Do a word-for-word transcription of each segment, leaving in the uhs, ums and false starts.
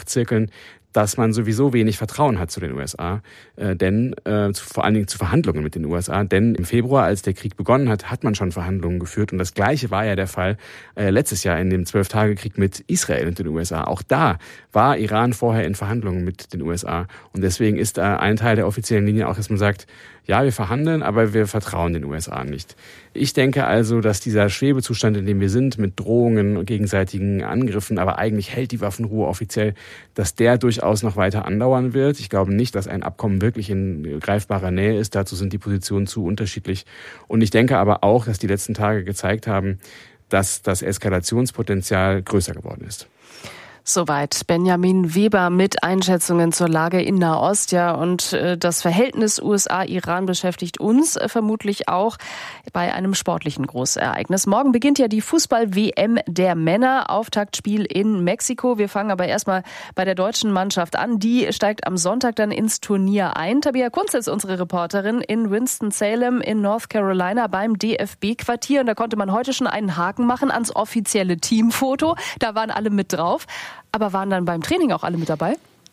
Fachzirkeln, dass man sowieso wenig Vertrauen hat zu den U S A, äh, denn äh, zu, vor allen Dingen zu Verhandlungen mit den U S A. Denn im Februar, als der Krieg begonnen hat, hat man schon Verhandlungen geführt. Und das Gleiche war ja der Fall äh, letztes Jahr in dem Zwölf-Tage-Krieg mit Israel und den U S A. Auch da war Iran vorher in Verhandlungen mit den U S A. Und deswegen ist da ein Teil der offiziellen Linie auch, dass man sagt, ja, wir verhandeln, aber wir vertrauen den U S A nicht. Ich denke also, dass dieser Schwebezustand, in dem wir sind, mit Drohungen und gegenseitigen Angriffen, aber eigentlich hält die Waffenruhe offiziell, dass der durchaus noch weiter andauern wird. Ich glaube nicht, dass ein Abkommen wirklich in greifbarer Nähe ist. Dazu sind die Positionen zu unterschiedlich. Und ich denke aber auch, dass die letzten Tage gezeigt haben, dass das Eskalationspotenzial größer geworden ist. Soweit Benjamin Weber mit Einschätzungen zur Lage in Nahost. Ja, und äh, das Verhältnis U S A-Iran beschäftigt uns äh, vermutlich auch bei einem sportlichen Großereignis. Morgen beginnt ja die Fußball-W M der Männer. Auftaktspiel in Mexiko. Wir fangen aber erstmal bei der deutschen Mannschaft an. Die steigt am Sonntag dann ins Turnier ein. Tabea Kunz ist unsere Reporterin in Winston-Salem in North Carolina beim D F B-Quartier. Und da konnte man heute schon einen Haken machen ans offizielle Teamfoto. Da waren alle mit drauf. Aber waren dann beim Training auch alle mit dabei?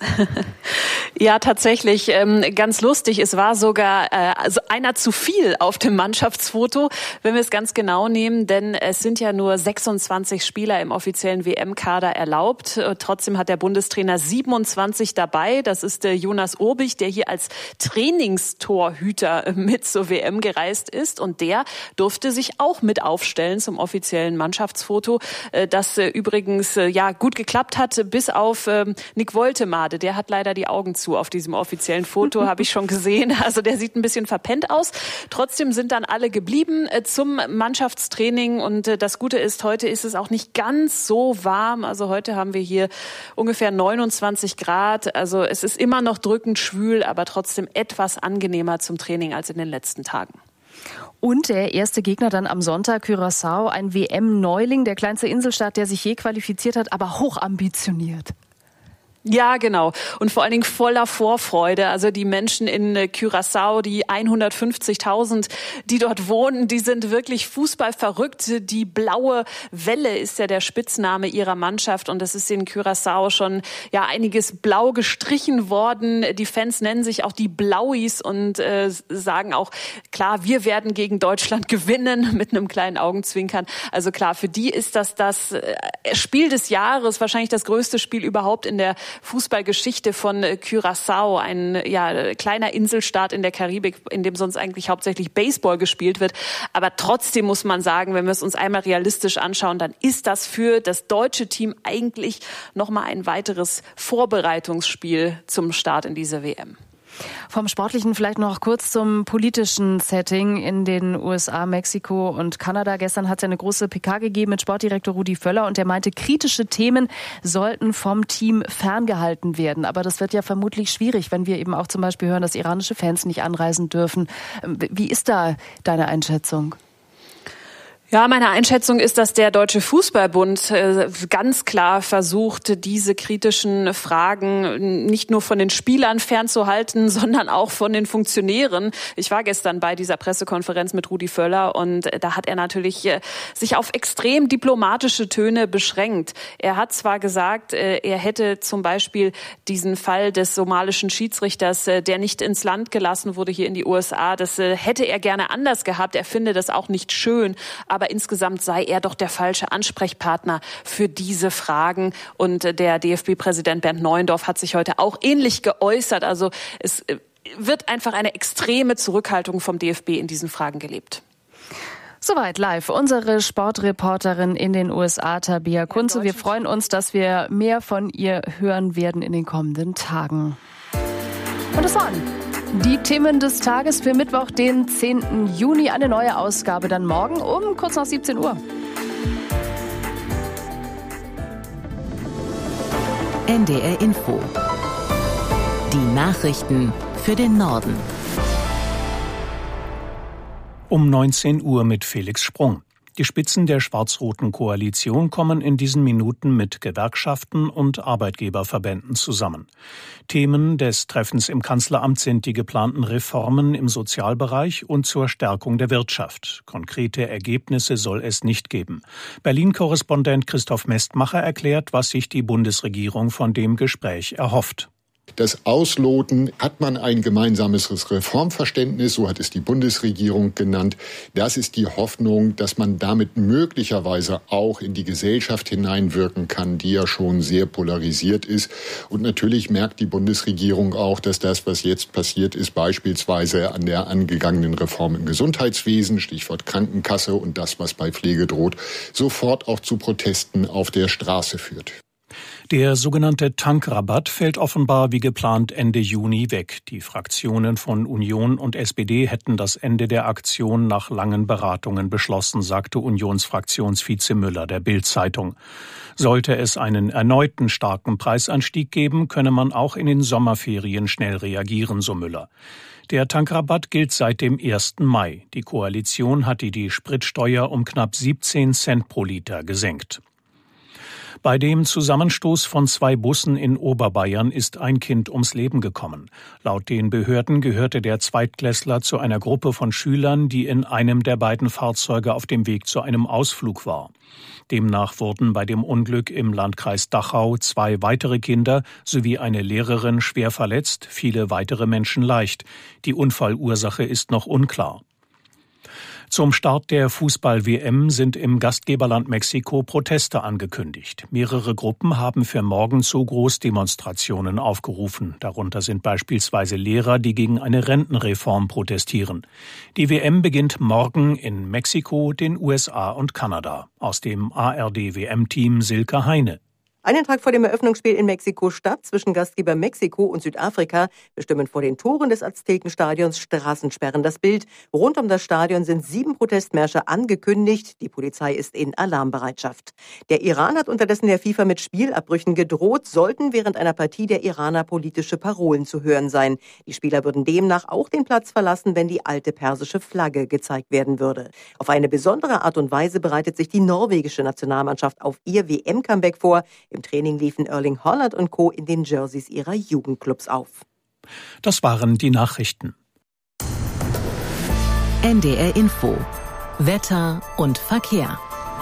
Ja, tatsächlich, ähm, ganz lustig. Es war sogar äh, also einer zu viel auf dem Mannschaftsfoto, wenn wir es ganz genau nehmen, denn es sind ja nur sechsundzwanzig Spieler im offiziellen W M-Kader erlaubt. Äh, trotzdem hat der Bundestrainer siebenundzwanzig dabei. Das ist der Jonas Urbich, der hier als Trainingstorhüter mit zur W M gereist ist, und der durfte sich auch mit aufstellen zum offiziellen Mannschaftsfoto, äh, das äh, übrigens äh, ja gut geklappt hat, bis auf äh, Nick Woltemade. Der hat leider die Augen zu auf diesem offiziellen Foto, habe ich schon gesehen. Also der sieht ein bisschen verpennt aus. Trotzdem sind dann alle geblieben äh, zum Mannschaftstraining. Und äh, das Gute ist, heute ist es auch nicht ganz so warm. Also heute haben wir hier ungefähr neunundzwanzig Grad. Also es ist immer noch drückend schwül, aber trotzdem etwas angenehmer zum Training als in den letzten Tagen. Und der erste Gegner dann am Sonntag, Curaçao, ein W M-Neuling, der kleinste Inselstaat, der sich je qualifiziert hat, aber hoch ambitioniert. Ja, genau. Und vor allen Dingen voller Vorfreude. Also die Menschen in Curaçao, die hundertfünfzigtausend, die dort wohnen, die sind wirklich fußballverrückt. Die blaue Welle ist ja der Spitzname ihrer Mannschaft. Und es ist in Curaçao schon ja einiges blau gestrichen worden. Die Fans nennen sich auch die Blauis und äh, sagen auch, klar, wir werden gegen Deutschland gewinnen, mit einem kleinen Augenzwinkern. Also klar, für die ist das das Spiel des Jahres, wahrscheinlich das größte Spiel überhaupt in der Fußballgeschichte von Curaçao, ein ja, kleiner Inselstaat in der Karibik, in dem sonst eigentlich hauptsächlich Baseball gespielt wird. Aber trotzdem muss man sagen, wenn wir es uns einmal realistisch anschauen, dann ist das für das deutsche Team eigentlich nochmal ein weiteres Vorbereitungsspiel zum Start in diese W M. Vom Sportlichen vielleicht noch kurz zum politischen Setting in den U S A, Mexiko und Kanada. Gestern hat es ja eine große P K gegeben mit Sportdirektor Rudi Völler und der meinte, kritische Themen sollten vom Team ferngehalten werden. Aber das wird ja vermutlich schwierig, wenn wir eben auch zum Beispiel hören, dass iranische Fans nicht anreisen dürfen. Wie ist da deine Einschätzung? Ja, meine Einschätzung ist, dass der Deutsche Fußballbund ganz klar versucht, diese kritischen Fragen nicht nur von den Spielern fernzuhalten, sondern auch von den Funktionären. Ich war gestern bei dieser Pressekonferenz mit Rudi Völler und da hat er natürlich sich auf extrem diplomatische Töne beschränkt. Er hat zwar gesagt, er hätte zum Beispiel diesen Fall des somalischen Schiedsrichters, der nicht ins Land gelassen wurde hier in die U S A, das hätte er gerne anders gehabt. Er finde das auch nicht schön, aber Aber insgesamt sei er doch der falsche Ansprechpartner für diese Fragen. Und der D F B-Präsident Bernd Neuendorf hat sich heute auch ähnlich geäußert. Also es wird einfach eine extreme Zurückhaltung vom D F B in diesen Fragen gelebt. Soweit live unsere Sportreporterin in den U S A, Tabea Kunze. Wir freuen uns, dass wir mehr von ihr hören werden in den kommenden Tagen. Und das waren die Themen des Tages für Mittwoch, den zehnten Juni. Eine neue Ausgabe dann morgen um kurz nach siebzehn Uhr. N D R Info. Die Nachrichten für den Norden. Um neunzehn Uhr mit Felix Sprung. Die Spitzen der schwarz-roten Koalition kommen in diesen Minuten mit Gewerkschaften und Arbeitgeberverbänden zusammen. Themen des Treffens im Kanzleramt sind die geplanten Reformen im Sozialbereich und zur Stärkung der Wirtschaft. Konkrete Ergebnisse soll es nicht geben. Berlin-Korrespondent Christoph Mestmacher erklärt, was sich die Bundesregierung von dem Gespräch erhofft. Das Ausloten, hat man ein gemeinsames Reformverständnis, so hat es die Bundesregierung genannt. Das ist die Hoffnung, dass man damit möglicherweise auch in die Gesellschaft hineinwirken kann, die ja schon sehr polarisiert ist. Und natürlich merkt die Bundesregierung auch, dass das, was jetzt passiert ist, beispielsweise an der angegangenen Reform im Gesundheitswesen, Stichwort Krankenkasse und das, was bei Pflege droht, sofort auch zu Protesten auf der Straße führt. Der sogenannte Tankrabatt fällt offenbar wie geplant Ende Juni weg. Die Fraktionen von Union und S P D hätten das Ende der Aktion nach langen Beratungen beschlossen, sagte Unionsfraktionsvize Müller der Bild-Zeitung. Sollte es einen erneuten starken Preisanstieg geben, könne man auch in den Sommerferien schnell reagieren, so Müller. Der Tankrabatt gilt seit dem ersten Mai. Die Koalition hatte die Spritsteuer um knapp siebzehn Cent pro Liter gesenkt. Bei dem Zusammenstoß von zwei Bussen in Oberbayern ist ein Kind ums Leben gekommen. Laut den Behörden gehörte der Zweitklässler zu einer Gruppe von Schülern, die in einem der beiden Fahrzeuge auf dem Weg zu einem Ausflug war. Demnach wurden bei dem Unglück im Landkreis Dachau zwei weitere Kinder sowie eine Lehrerin schwer verletzt, viele weitere Menschen leicht. Die Unfallursache ist noch unklar. Zum Start der Fußball-W M sind im Gastgeberland Mexiko Proteste angekündigt. Mehrere Gruppen haben für morgen zu Großdemonstrationen aufgerufen. Darunter sind beispielsweise Lehrer, die gegen eine Rentenreform protestieren. Die W M beginnt morgen in Mexiko, den U S A und Kanada. Aus dem A R D-W M-Team Silke Heine. Einen Tag vor dem Eröffnungsspiel in Mexiko-Stadt zwischen Gastgeber Mexiko und Südafrika bestimmen vor den Toren des Aztekenstadions Straßensperren das Bild. Rund um das Stadion sind sieben Protestmärsche angekündigt. Die Polizei ist in Alarmbereitschaft. Der Iran hat unterdessen der FIFA mit Spielabbrüchen gedroht, sollten während einer Partie der Iraner politische Parolen zu hören sein. Die Spieler würden demnach auch den Platz verlassen, wenn die alte persische Flagge gezeigt werden würde. Auf eine besondere Art und Weise bereitet sich die norwegische Nationalmannschaft auf ihr W M-Comeback vor. Im Training liefen Erling Haaland und Co. in den Jerseys ihrer Jugendclubs auf. Das waren die Nachrichten. N D R Info. Wetter und Verkehr.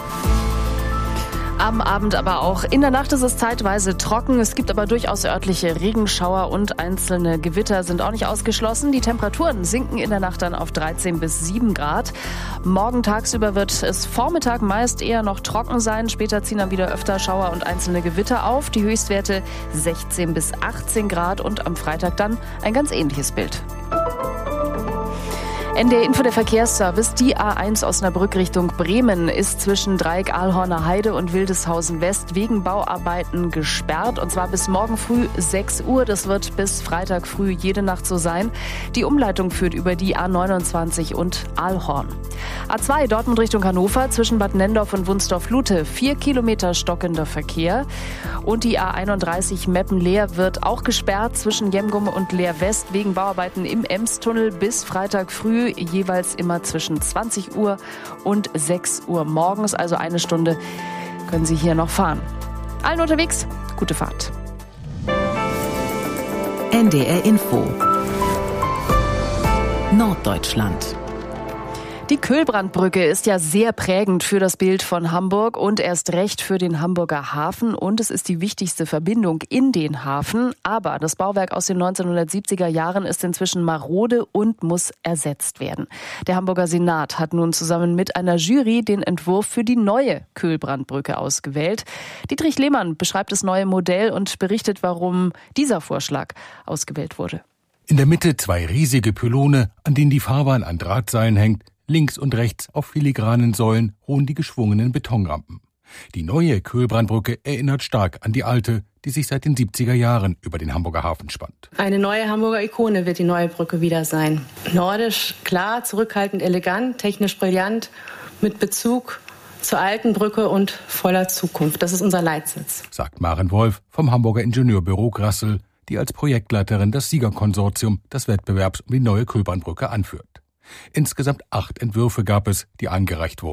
Am Abend, aber auch in der Nacht ist es zeitweise trocken. Es gibt aber durchaus örtliche Regenschauer und einzelne Gewitter sind auch nicht ausgeschlossen. Die Temperaturen sinken in der Nacht dann auf dreizehn bis sieben Grad. Morgen tagsüber wird es Vormittag meist eher noch trocken sein. Später ziehen dann wieder öfter Schauer und einzelne Gewitter auf. Die Höchstwerte sechzehn bis achtzehn Grad und am Freitag dann ein ganz ähnliches Bild. N D R Info, der Verkehrsservice. Die A eins Osnabrück Richtung Bremen ist zwischen Dreieck Ahlhorner Heide und Wildeshausen West wegen Bauarbeiten gesperrt. Und zwar bis morgen früh sechs Uhr. Das wird bis Freitag früh jede Nacht so sein. Die Umleitung führt über die A neunundzwanzig und Ahlhorn. A zwei Dortmund Richtung Hannover zwischen Bad Nendorf und Wunsdorf-Lute. Vier Kilometer stockender Verkehr. Und die A einunddreißig Meppen-Leer wird auch gesperrt zwischen Jemgum und Leer West wegen Bauarbeiten im Emstunnel bis Freitag früh. Jeweils immer zwischen zwanzig Uhr und sechs Uhr morgens, also eine Stunde können Sie hier noch fahren. Allen unterwegs, gute Fahrt. N D R Info. Norddeutschland. Die Köhlbrandbrücke ist ja sehr prägend für das Bild von Hamburg und erst recht für den Hamburger Hafen. Und es ist die wichtigste Verbindung in den Hafen. Aber das Bauwerk aus den neunzehnhundertsiebziger Jahren ist inzwischen marode und muss ersetzt werden. Der Hamburger Senat hat nun zusammen mit einer Jury den Entwurf für die neue Köhlbrandbrücke ausgewählt. Dietrich Lehmann beschreibt das neue Modell und berichtet, warum dieser Vorschlag ausgewählt wurde. In der Mitte zwei riesige Pylone, an denen die Fahrbahn an Drahtseilen hängt. Links und rechts auf filigranen Säulen ruhen die geschwungenen Betonrampen. Die neue Köhlbrandbrücke erinnert stark an die alte, die sich seit den siebziger Jahren über den Hamburger Hafen spannt. Eine neue Hamburger Ikone wird die neue Brücke wieder sein. Nordisch, klar, zurückhaltend, elegant, technisch brillant, mit Bezug zur alten Brücke und voller Zukunft. Das ist unser Leitsitz, sagt Maren Wolf vom Hamburger Ingenieurbüro Grassel, die als Projektleiterin das Siegerkonsortium des Wettbewerbs um die neue Köhlbrandbrücke anführt. Insgesamt acht Entwürfe gab es, die eingereicht wurden.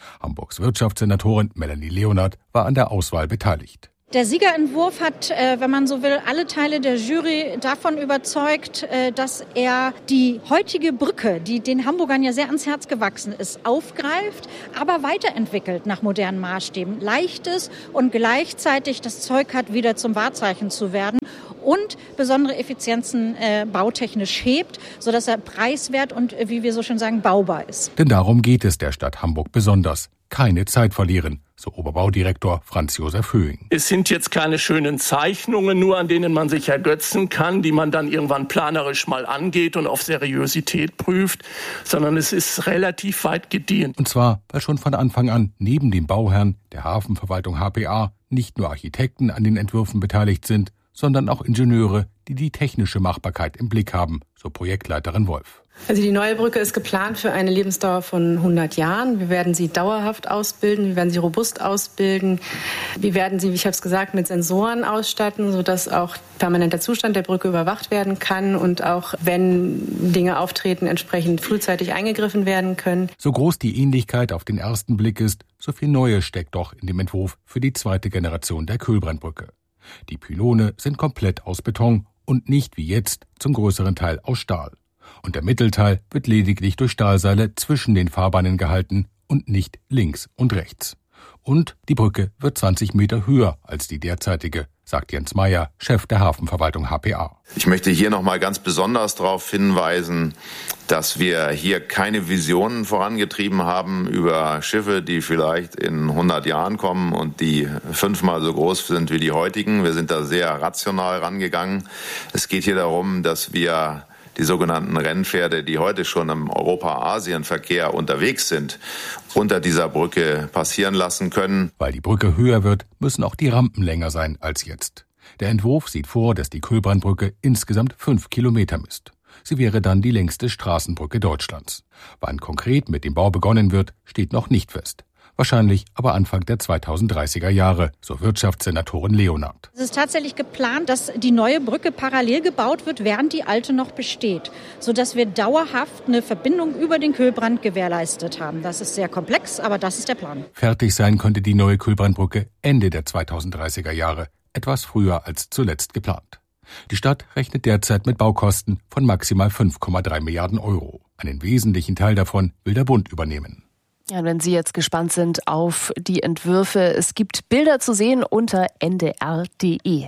Hamburgs Wirtschaftssenatorin Melanie Leonard war an der Auswahl beteiligt. Der Siegerentwurf hat, äh, wenn man so will, alle Teile der Jury davon überzeugt, äh, dass er die heutige Brücke, die den Hamburgern ja sehr ans Herz gewachsen ist, aufgreift, aber weiterentwickelt nach modernen Maßstäben. Leichtes und gleichzeitig das Zeug hat, wieder zum Wahrzeichen zu werden und besondere Effizienzen äh, bautechnisch hebt, sodass er preiswert und, äh, wie wir so schön sagen, baubar ist. Denn darum geht es der Stadt Hamburg besonders. Keine Zeit verlieren, so Oberbaudirektor Franz Josef Höhing. Es sind jetzt keine schönen Zeichnungen, nur an denen man sich ergötzen kann, die man dann irgendwann planerisch mal angeht und auf Seriosität prüft, sondern es ist relativ weit gediehen. Und zwar, weil schon von Anfang an neben dem Bauherrn der Hafenverwaltung H P A nicht nur Architekten an den Entwürfen beteiligt sind, sondern auch Ingenieure, die die technische Machbarkeit im Blick haben, so Projektleiterin Wolf. Also die neue Brücke ist geplant für eine Lebensdauer von hundert Jahren. Wir werden sie dauerhaft ausbilden, wir werden sie robust ausbilden. Wir werden sie, wie ich habe es gesagt, mit Sensoren ausstatten, sodass auch permanenter Zustand der Brücke überwacht werden kann und auch, wenn Dinge auftreten, entsprechend frühzeitig eingegriffen werden können. So groß die Ähnlichkeit auf den ersten Blick ist, so viel Neues steckt doch in dem Entwurf für die zweite Generation der Kölbrandbrücke. Die Pylone sind komplett aus Beton und nicht wie jetzt zum größeren Teil aus Stahl. Und der Mittelteil wird lediglich durch Stahlseile zwischen den Fahrbahnen gehalten und nicht links und rechts. Und die Brücke wird zwanzig Meter höher als die derzeitige, sagt Jens Meyer, Chef der Hafenverwaltung H P A. Ich möchte hier noch mal ganz besonders darauf hinweisen, dass wir hier keine Visionen vorangetrieben haben über Schiffe, die vielleicht in hundert Jahren kommen und die fünfmal so groß sind wie die heutigen. Wir sind da sehr rational rangegangen. Es geht hier darum, dass wir die sogenannten Rennpferde, die heute schon im Europa-Asien-Verkehr unterwegs sind, unter dieser Brücke passieren lassen können. Weil die Brücke höher wird, müssen auch die Rampen länger sein als jetzt. Der Entwurf sieht vor, dass die Kölbrandbrücke insgesamt fünf Kilometer misst. Sie wäre dann die längste Straßenbrücke Deutschlands. Wann konkret mit dem Bau begonnen wird, steht noch nicht fest. Wahrscheinlich aber Anfang der zweitausenddreißiger Jahre, so Wirtschaftssenatorin Leonard. Es ist tatsächlich geplant, dass die neue Brücke parallel gebaut wird, während die alte noch besteht, sodass wir dauerhaft eine Verbindung über den Kölbrand gewährleistet haben. Das ist sehr komplex, aber das ist der Plan. Fertig sein könnte die neue Kölbrandbrücke Ende der zweitausenddreißiger Jahre, etwas früher als zuletzt geplant. Die Stadt rechnet derzeit mit Baukosten von maximal fünf Komma drei Milliarden Euro. Einen wesentlichen Teil davon will der Bund übernehmen. Ja, wenn Sie jetzt gespannt sind auf die Entwürfe, es gibt Bilder zu sehen unter n d r punkt d e.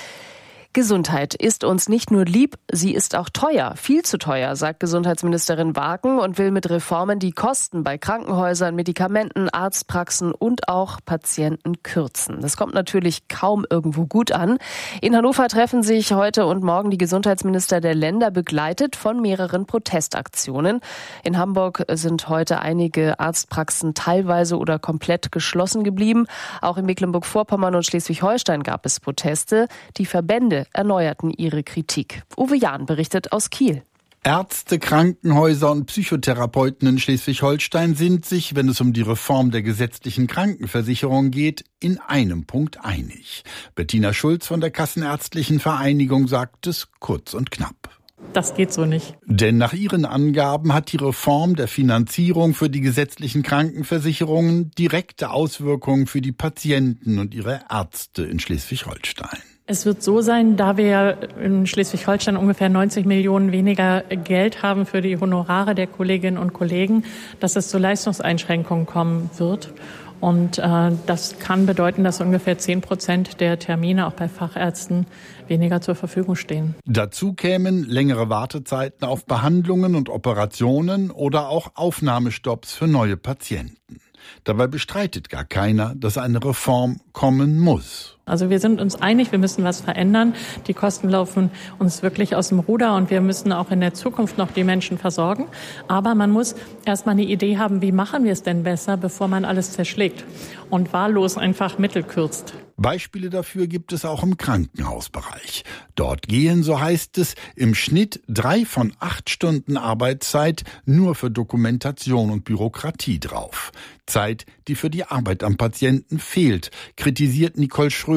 Gesundheit ist uns nicht nur lieb, sie ist auch teuer, viel zu teuer, sagt Gesundheitsministerin Wagen und will mit Reformen die Kosten bei Krankenhäusern, Medikamenten, Arztpraxen und auch Patienten kürzen. Das kommt natürlich kaum irgendwo gut an. In Hannover treffen sich heute und morgen die Gesundheitsminister der Länder, begleitet von mehreren Protestaktionen. In Hamburg sind heute einige Arztpraxen teilweise oder komplett geschlossen geblieben. Auch in Mecklenburg-Vorpommern und Schleswig-Holstein gab es Proteste. Die Verbände erneuerten ihre Kritik. Uwe Jahn berichtet aus Kiel. Ärzte, Krankenhäuser und Psychotherapeuten in Schleswig-Holstein sind sich, wenn es um die Reform der gesetzlichen Krankenversicherung geht, in einem Punkt einig. Bettina Schulz von der Kassenärztlichen Vereinigung sagt es kurz und knapp. Das geht so nicht. Denn nach ihren Angaben hat die Reform der Finanzierung für die gesetzlichen Krankenversicherungen direkte Auswirkungen für die Patienten und ihre Ärzte in Schleswig-Holstein. Es wird so sein, da wir in Schleswig-Holstein ungefähr neunzig Millionen weniger Geld haben für die Honorare der Kolleginnen und Kollegen, dass es zu Leistungseinschränkungen kommen wird. Und äh, das kann bedeuten, dass ungefähr zehn Prozent der Termine auch bei Fachärzten weniger zur Verfügung stehen. Dazu kämen längere Wartezeiten auf Behandlungen und Operationen oder auch Aufnahmestopps für neue Patienten. Dabei bestreitet gar keiner, dass eine Reform kommen muss. Also wir sind uns einig, wir müssen was verändern. Die Kosten laufen uns wirklich aus dem Ruder und wir müssen auch in der Zukunft noch die Menschen versorgen. Aber man muss erstmal eine Idee haben, wie machen wir es denn besser, bevor man alles zerschlägt und wahllos einfach Mittel kürzt. Beispiele dafür gibt es auch im Krankenhausbereich. Dort gehen, so heißt es, im Schnitt drei von acht Stunden Arbeitszeit nur für Dokumentation und Bürokratie drauf. Zeit, die für die Arbeit am Patienten fehlt, kritisiert Nicole Schröder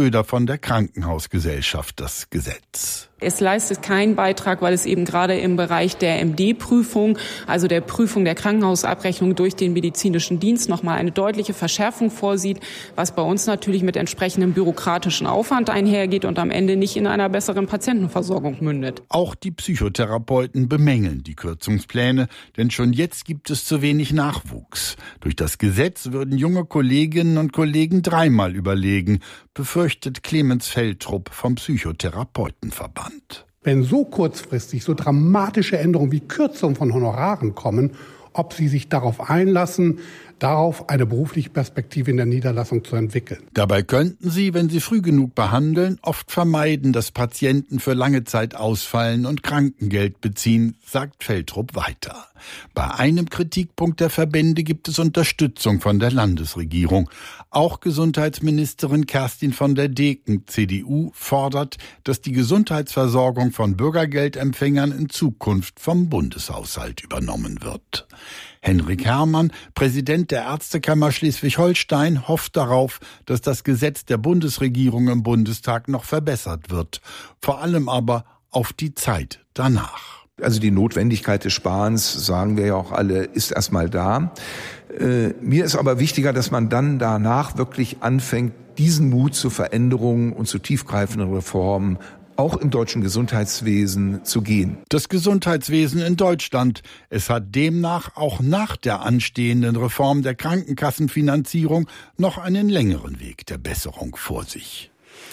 Schröder von der Krankenhausgesellschaft das Gesetz. Es leistet keinen Beitrag, weil es eben gerade im Bereich der M D-Prüfung, also der Prüfung der Krankenhausabrechnung durch den medizinischen Dienst, nochmal eine deutliche Verschärfung vorsieht, was bei uns natürlich mit entsprechendem bürokratischen Aufwand einhergeht und am Ende nicht in einer besseren Patientenversorgung mündet. Auch die Psychotherapeuten bemängeln die Kürzungspläne, denn schon jetzt gibt es zu wenig Nachwuchs. Durch das Gesetz würden junge Kolleginnen und Kollegen dreimal überlegen, befürchtet Clemens Feldtrup vom Psychotherapeutenverband. Wenn so kurzfristig so dramatische Änderungen wie Kürzung von Honoraren kommen, ob sie sich darauf einlassen, darauf eine berufliche Perspektive in der Niederlassung zu entwickeln. Dabei könnten sie, wenn sie früh genug behandeln, oft vermeiden, dass Patienten für lange Zeit ausfallen und Krankengeld beziehen, sagt Feldtrup weiter. Bei einem Kritikpunkt der Verbände gibt es Unterstützung von der Landesregierung. Auch Gesundheitsministerin Kerstin von der Deken, C D U, fordert, dass die Gesundheitsversorgung von Bürgergeldempfängern in Zukunft vom Bundeshaushalt übernommen wird. Henrik Herrmann, Präsident der Ärztekammer Schleswig-Holstein, hofft darauf, dass das Gesetz der Bundesregierung im Bundestag noch verbessert wird. Vor allem aber auf die Zeit danach. Also die Notwendigkeit des Sparens, sagen wir ja auch alle, ist erstmal da. Äh, mir ist aber wichtiger, dass man dann danach wirklich anfängt, diesen Mut zu Veränderungen und zu tiefgreifenden Reformen auch im deutschen Gesundheitswesen zu gehen. Das Gesundheitswesen in Deutschland. Es hat demnach auch nach der anstehenden Reform der Krankenkassenfinanzierung noch einen längeren Weg der Besserung vor sich.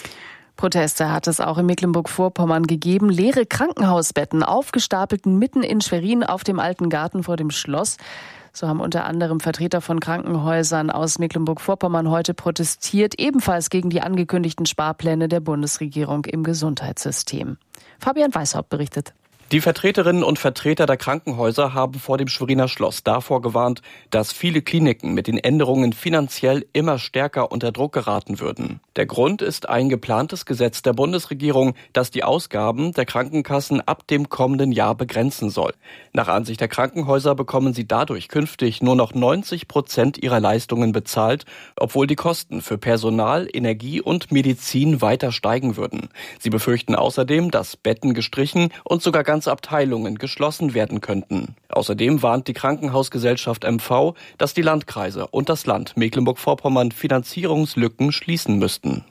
Proteste hat es auch in Mecklenburg-Vorpommern gegeben. Leere Krankenhausbetten, aufgestapelten mitten in Schwerin auf dem alten Garten vor dem Schloss. So haben unter anderem Vertreter von Krankenhäusern aus Mecklenburg-Vorpommern heute protestiert, ebenfalls gegen die angekündigten Sparpläne der Bundesregierung im Gesundheitssystem. Fabian Weishaupt berichtet. Die Vertreterinnen und Vertreter der Krankenhäuser haben vor dem Schweriner Schloss davor gewarnt, dass viele Kliniken mit den Änderungen finanziell immer stärker unter Druck geraten würden. Der Grund ist ein geplantes Gesetz der Bundesregierung, das die Ausgaben der Krankenkassen ab dem kommenden Jahr begrenzen soll. Nach Ansicht der Krankenhäuser bekommen sie dadurch künftig nur noch neunzig Prozent ihrer Leistungen bezahlt, obwohl die Kosten für Personal, Energie und Medizin weiter steigen würden. Sie befürchten außerdem, dass Betten gestrichen und sogar ganz Abteilungen geschlossen werden könnten. Außerdem warnt die Krankenhausgesellschaft M V, dass die Landkreise und das Land Mecklenburg-Vorpommern Finanzierungslücken schließen müssten.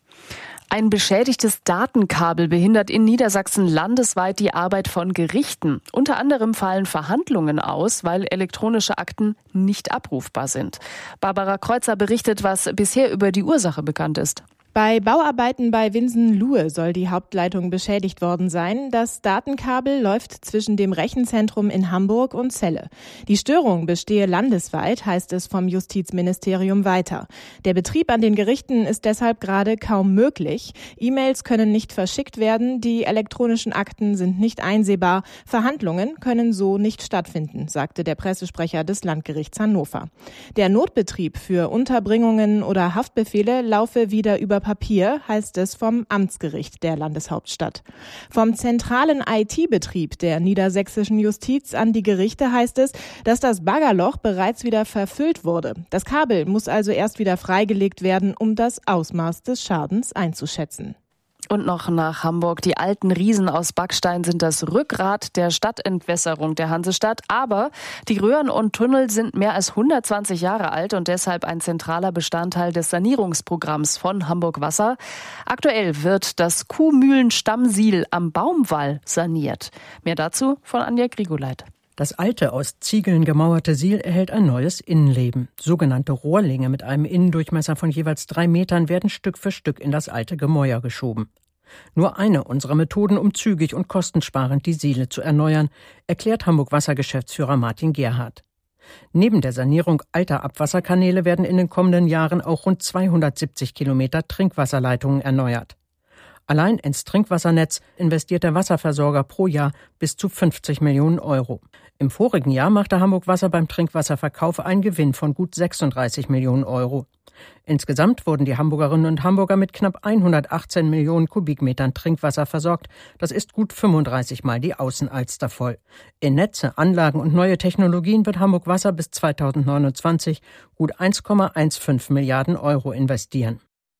Ein beschädigtes Datenkabel behindert in Niedersachsen landesweit die Arbeit von Gerichten. Unter anderem fallen Verhandlungen aus, weil elektronische Akten nicht abrufbar sind. Barbara Kreuzer berichtet, was bisher über die Ursache bekannt ist. Bei Bauarbeiten bei Winsen-Luhe soll die Hauptleitung beschädigt worden sein. Das Datenkabel läuft zwischen dem Rechenzentrum in Hamburg und Celle. Die Störung bestehe landesweit, heißt es vom Justizministerium weiter. Der Betrieb an den Gerichten ist deshalb gerade kaum möglich. E-Mails können nicht verschickt werden, die elektronischen Akten sind nicht einsehbar. Verhandlungen können so nicht stattfinden, sagte der Pressesprecher des Landgerichts Hannover. Der Notbetrieb für Unterbringungen oder Haftbefehle laufe wieder über Papier, heißt es vom Amtsgericht der Landeshauptstadt. Vom zentralen I T-Betrieb der niedersächsischen Justiz an die Gerichte heißt es, dass das Baggerloch bereits wieder verfüllt wurde. Das Kabel muss also erst wieder freigelegt werden, um das Ausmaß des Schadens einzuschätzen. Und noch nach Hamburg. Die alten Riesen aus Backstein sind das Rückgrat der Stadtentwässerung der Hansestadt. Aber die Röhren und Tunnel sind mehr als hundertzwanzig Jahre alt und deshalb ein zentraler Bestandteil des Sanierungsprogramms von Hamburg Wasser. Aktuell wird das Kuhmühlenstammsiel am Baumwall saniert. Mehr dazu von Anja Grigoleit. Das alte, aus Ziegeln gemauerte Siel erhält ein neues Innenleben. Sogenannte Rohrlinge mit einem Innendurchmesser von jeweils drei Metern werden Stück für Stück in das alte Gemäuer geschoben. Nur eine unserer Methoden, um zügig und kostensparend die Siele zu erneuern, erklärt Hamburg-Wasser-Geschäftsführer Martin Gerhardt. Neben der Sanierung alter Abwasserkanäle werden in den kommenden Jahren auch rund zweihundertsiebzig Kilometer Trinkwasserleitungen erneuert. Allein ins Trinkwassernetz investiert der Wasserversorger pro Jahr bis zu fünfzig Millionen Euro. Im vorigen Jahr machte Hamburg Wasser beim Trinkwasserverkauf einen Gewinn von gut sechsunddreißig Millionen Euro. Insgesamt wurden die Hamburgerinnen und Hamburger mit knapp hundertachtzehn Millionen Kubikmetern Trinkwasser versorgt. Das ist gut fünfunddreißig Mal die Außenalster voll. In Netze, Anlagen und neue Technologien wird Hamburg Wasser bis zweitausendneunundzwanzig gut eins Komma fünfzehn Milliarden Euro investieren.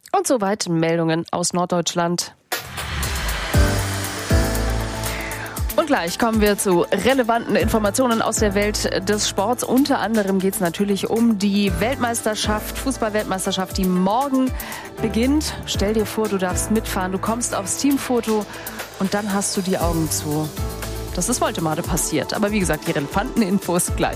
Und soweit Meldungen aus Norddeutschland. Und gleich kommen wir zu relevanten Informationen aus der Welt des Sports. Unter anderem geht es natürlich um die Weltmeisterschaft, Fußball-Weltmeisterschaft, die morgen beginnt. Stell dir vor, du darfst mitfahren, du kommst aufs Teamfoto und dann hast du die Augen zu. Das ist heute mal passiert. Aber wie gesagt, die relevanten Infos gleich.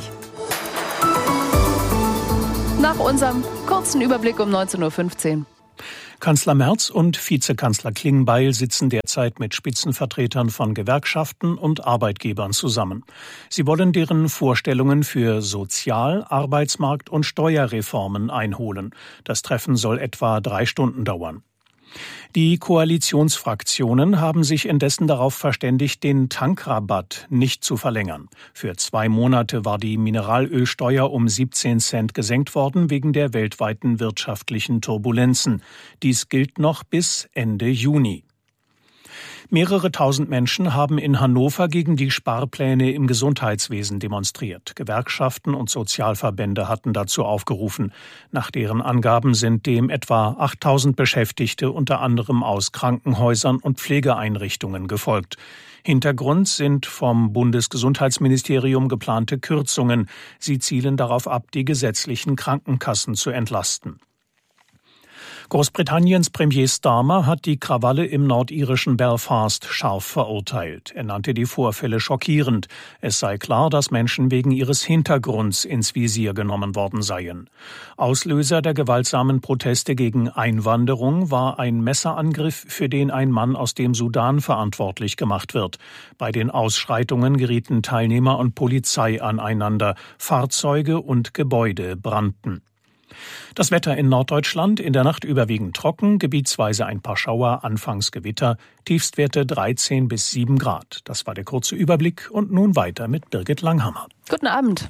Nach unserem kurzen Überblick um neunzehn Uhr fünfzehn. Kanzler Merz und Vizekanzler Klingbeil sitzen derzeit mit Spitzenvertretern von Gewerkschaften und Arbeitgebern zusammen. Sie wollen deren Vorstellungen für Sozial-, Arbeitsmarkt- und Steuerreformen einholen. Das Treffen soll etwa drei Stunden dauern. Die Koalitionsfraktionen haben sich indessen darauf verständigt, den Tankrabatt nicht zu verlängern. Für zwei Monate war die Mineralölsteuer um siebzehn Cent gesenkt worden wegen der weltweiten wirtschaftlichen Turbulenzen. Dies gilt noch bis Ende Juni. Mehrere tausend Menschen haben in Hannover gegen die Sparpläne im Gesundheitswesen demonstriert. Gewerkschaften und Sozialverbände hatten dazu aufgerufen. Nach deren Angaben sind dem etwa achttausend Beschäftigte unter anderem aus Krankenhäusern und Pflegeeinrichtungen gefolgt. Hintergrund sind vom Bundesgesundheitsministerium geplante Kürzungen. Sie zielen darauf ab, die gesetzlichen Krankenkassen zu entlasten. Großbritanniens Premier Starmer hat die Krawalle im nordirischen Belfast scharf verurteilt. Er nannte die Vorfälle schockierend. Es sei klar, dass Menschen wegen ihres Hintergrunds ins Visier genommen worden seien. Auslöser der gewaltsamen Proteste gegen Einwanderung war ein Messerangriff, für den ein Mann aus dem Sudan verantwortlich gemacht wird. Bei den Ausschreitungen gerieten Teilnehmer und Polizei aneinander. Fahrzeuge und Gebäude brannten. Das Wetter in Norddeutschland, in der Nacht überwiegend trocken, gebietsweise ein paar Schauer, anfangs Gewitter, Tiefstwerte dreizehn bis sieben Grad. Das war der kurze Überblick und nun weiter mit Birgit Langhammer. Guten Abend.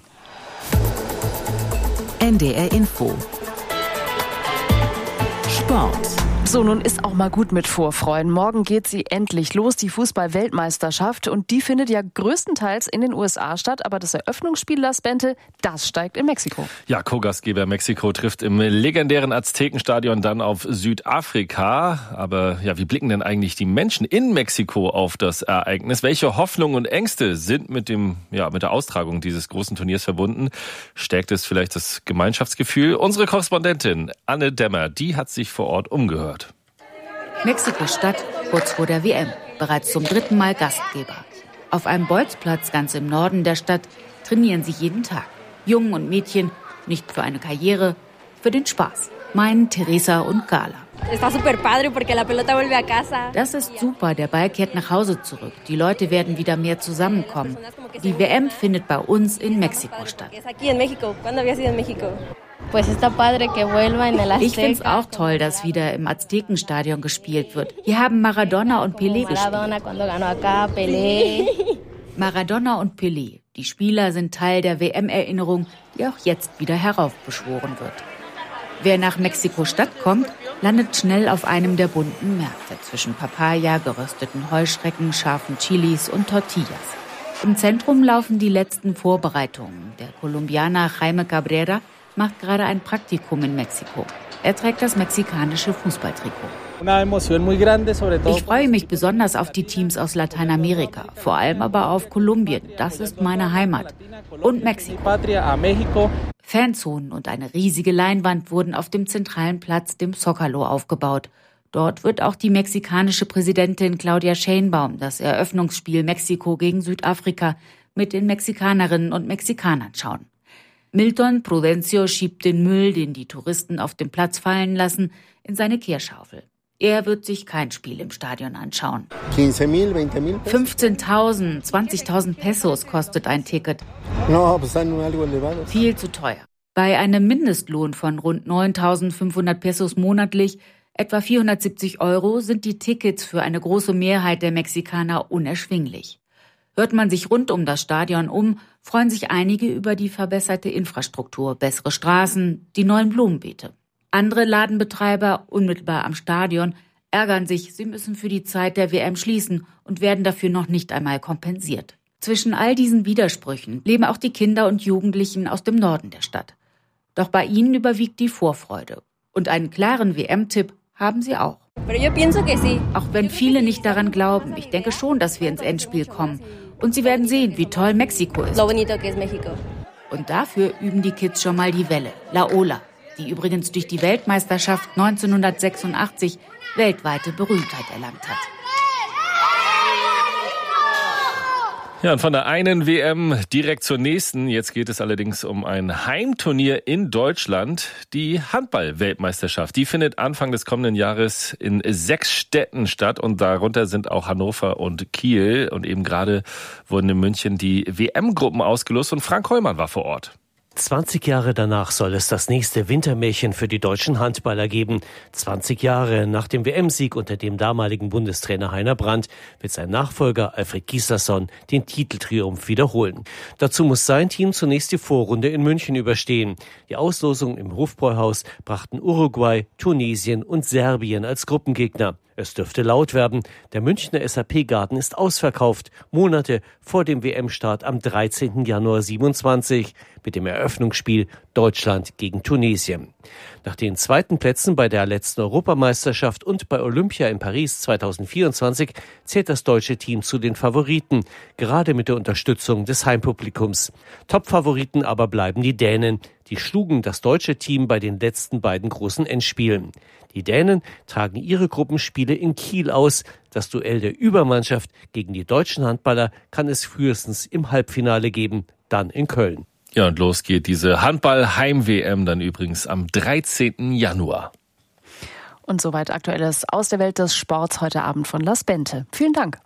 N D R Info. Sport. So, nun ist auch mal gut mit Vorfreuden. Morgen geht sie endlich los, die Fußball-Weltmeisterschaft. Und die findet ja größtenteils in den U S A statt. Aber das Eröffnungsspiel, Lars Bente, das steigt in Mexiko. Ja, Co-Gastgeber Mexiko trifft im legendären Aztekenstadion dann auf Südafrika. Aber ja, wie blicken denn eigentlich die Menschen in Mexiko auf das Ereignis? Welche Hoffnungen und Ängste sind mit dem, ja, mit der Austragung dieses großen Turniers verbunden? Stärkt es vielleicht das Gemeinschaftsgefühl? Unsere Korrespondentin Anne Dämmer, die hat sich vor Ort umgehört. Mexiko-Stadt, kurz vor der W M, bereits zum dritten Mal Gastgeber. Auf einem Bolzplatz ganz im Norden der Stadt trainieren sie jeden Tag. Jungen und Mädchen, nicht für eine Karriere, für den Spaß, meinen Teresa und Gala. Das ist super, der Ball kehrt nach Hause zurück. Die Leute werden wieder mehr zusammenkommen. Die W M findet bei uns in Mexiko statt. Ich finde es auch toll, dass wieder im Aztekenstadion gespielt wird. Hier haben Maradona und Pelé gespielt. Maradona und Pelé, die Spieler sind Teil der W M-Erinnerung, die auch jetzt wieder heraufbeschworen wird. Wer nach Mexiko-Stadt kommt, landet schnell auf einem der bunten Märkte zwischen Papaya, gerösteten Heuschrecken, scharfen Chilis und Tortillas. Im Zentrum laufen die letzten Vorbereitungen. Der Kolumbianer Jaime Cabrera macht gerade ein Praktikum in Mexiko. Er trägt das mexikanische Fußballtrikot. Ich freue mich besonders auf die Teams aus Lateinamerika, vor allem aber auf Kolumbien. Das ist meine Heimat. Und Mexiko. Fanzonen und eine riesige Leinwand wurden auf dem zentralen Platz, dem Zócalo, aufgebaut. Dort wird auch die mexikanische Präsidentin Claudia Sheinbaum das Eröffnungsspiel Mexiko gegen Südafrika mit den Mexikanerinnen und Mexikanern schauen. Milton Prudencio schiebt den Müll, den die Touristen auf dem Platz fallen lassen, in seine Kehrschaufel. Er wird sich kein Spiel im Stadion anschauen. fünfzehntausend, zwanzigtausend Pesos kostet ein Ticket. Viel zu teuer. Bei einem Mindestlohn von rund neuntausendfünfhundert Pesos monatlich, etwa vierhundertsiebzig Euro, sind die Tickets für eine große Mehrheit der Mexikaner unerschwinglich. Hört man sich rund um das Stadion um, freuen sich einige über die verbesserte Infrastruktur, bessere Straßen, die neuen Blumenbeete. Andere Ladenbetreiber, unmittelbar am Stadion, ärgern sich, sie müssen für die Zeit der W M schließen und werden dafür noch nicht einmal kompensiert. Zwischen all diesen Widersprüchen leben auch die Kinder und Jugendlichen aus dem Norden der Stadt. Doch bei ihnen überwiegt die Vorfreude. Und einen klaren W M-Tipp haben sie auch. Auch wenn viele nicht daran glauben, ich denke schon, dass wir ins Endspiel kommen. Und sie werden sehen, wie toll Mexiko ist. Und dafür üben die Kids schon mal die Welle, La Ola, die übrigens durch die Weltmeisterschaft neunzehnhundertsechsundachtzig weltweite Berühmtheit erlangt hat. Ja, und von der einen W M direkt zur nächsten. Jetzt geht es allerdings um ein Heimturnier in Deutschland. Die Handball-Weltmeisterschaft, die findet Anfang des kommenden Jahres in sechs Städten statt. Und darunter sind auch Hannover und Kiel. Und eben gerade wurden in München die W M-Gruppen ausgelost. Und Frank Hollmann war vor Ort. zwanzig Jahre danach soll es das nächste Wintermärchen für die deutschen Handballer geben. zwanzig Jahre nach dem W M-Sieg unter dem damaligen Bundestrainer Heiner Brandt wird sein Nachfolger Alfred Gislason den Titeltriumph wiederholen. Dazu muss sein Team zunächst die Vorrunde in München überstehen. Die Auslosung im Hofbräuhaus brachten Uruguay, Tunesien und Serbien als Gruppengegner. Es dürfte laut werden. Der Münchner S A P-Garten ist ausverkauft, Monate vor dem W M-Start am dreizehnten Januar siebenundzwanzig mit dem Eröffnungsspiel Deutschland gegen Tunesien. Nach den zweiten Plätzen bei der letzten Europameisterschaft und bei Olympia in Paris zweitausendvierundzwanzig zählt das deutsche Team zu den Favoriten, gerade mit der Unterstützung des Heimpublikums. Top-Favoriten aber bleiben die Dänen. Die schlugen das deutsche Team bei den letzten beiden großen Endspielen. Die Dänen tragen ihre Gruppenspiele in Kiel aus. Das Duell der Übermannschaft gegen die deutschen Handballer kann es frühestens im Halbfinale geben, dann in Köln. Ja, und los geht diese Handball-Heim-W M dann übrigens am dreizehnten Januar. Und soweit Aktuelles aus der Welt des Sports heute Abend von Lars Bente. Vielen Dank.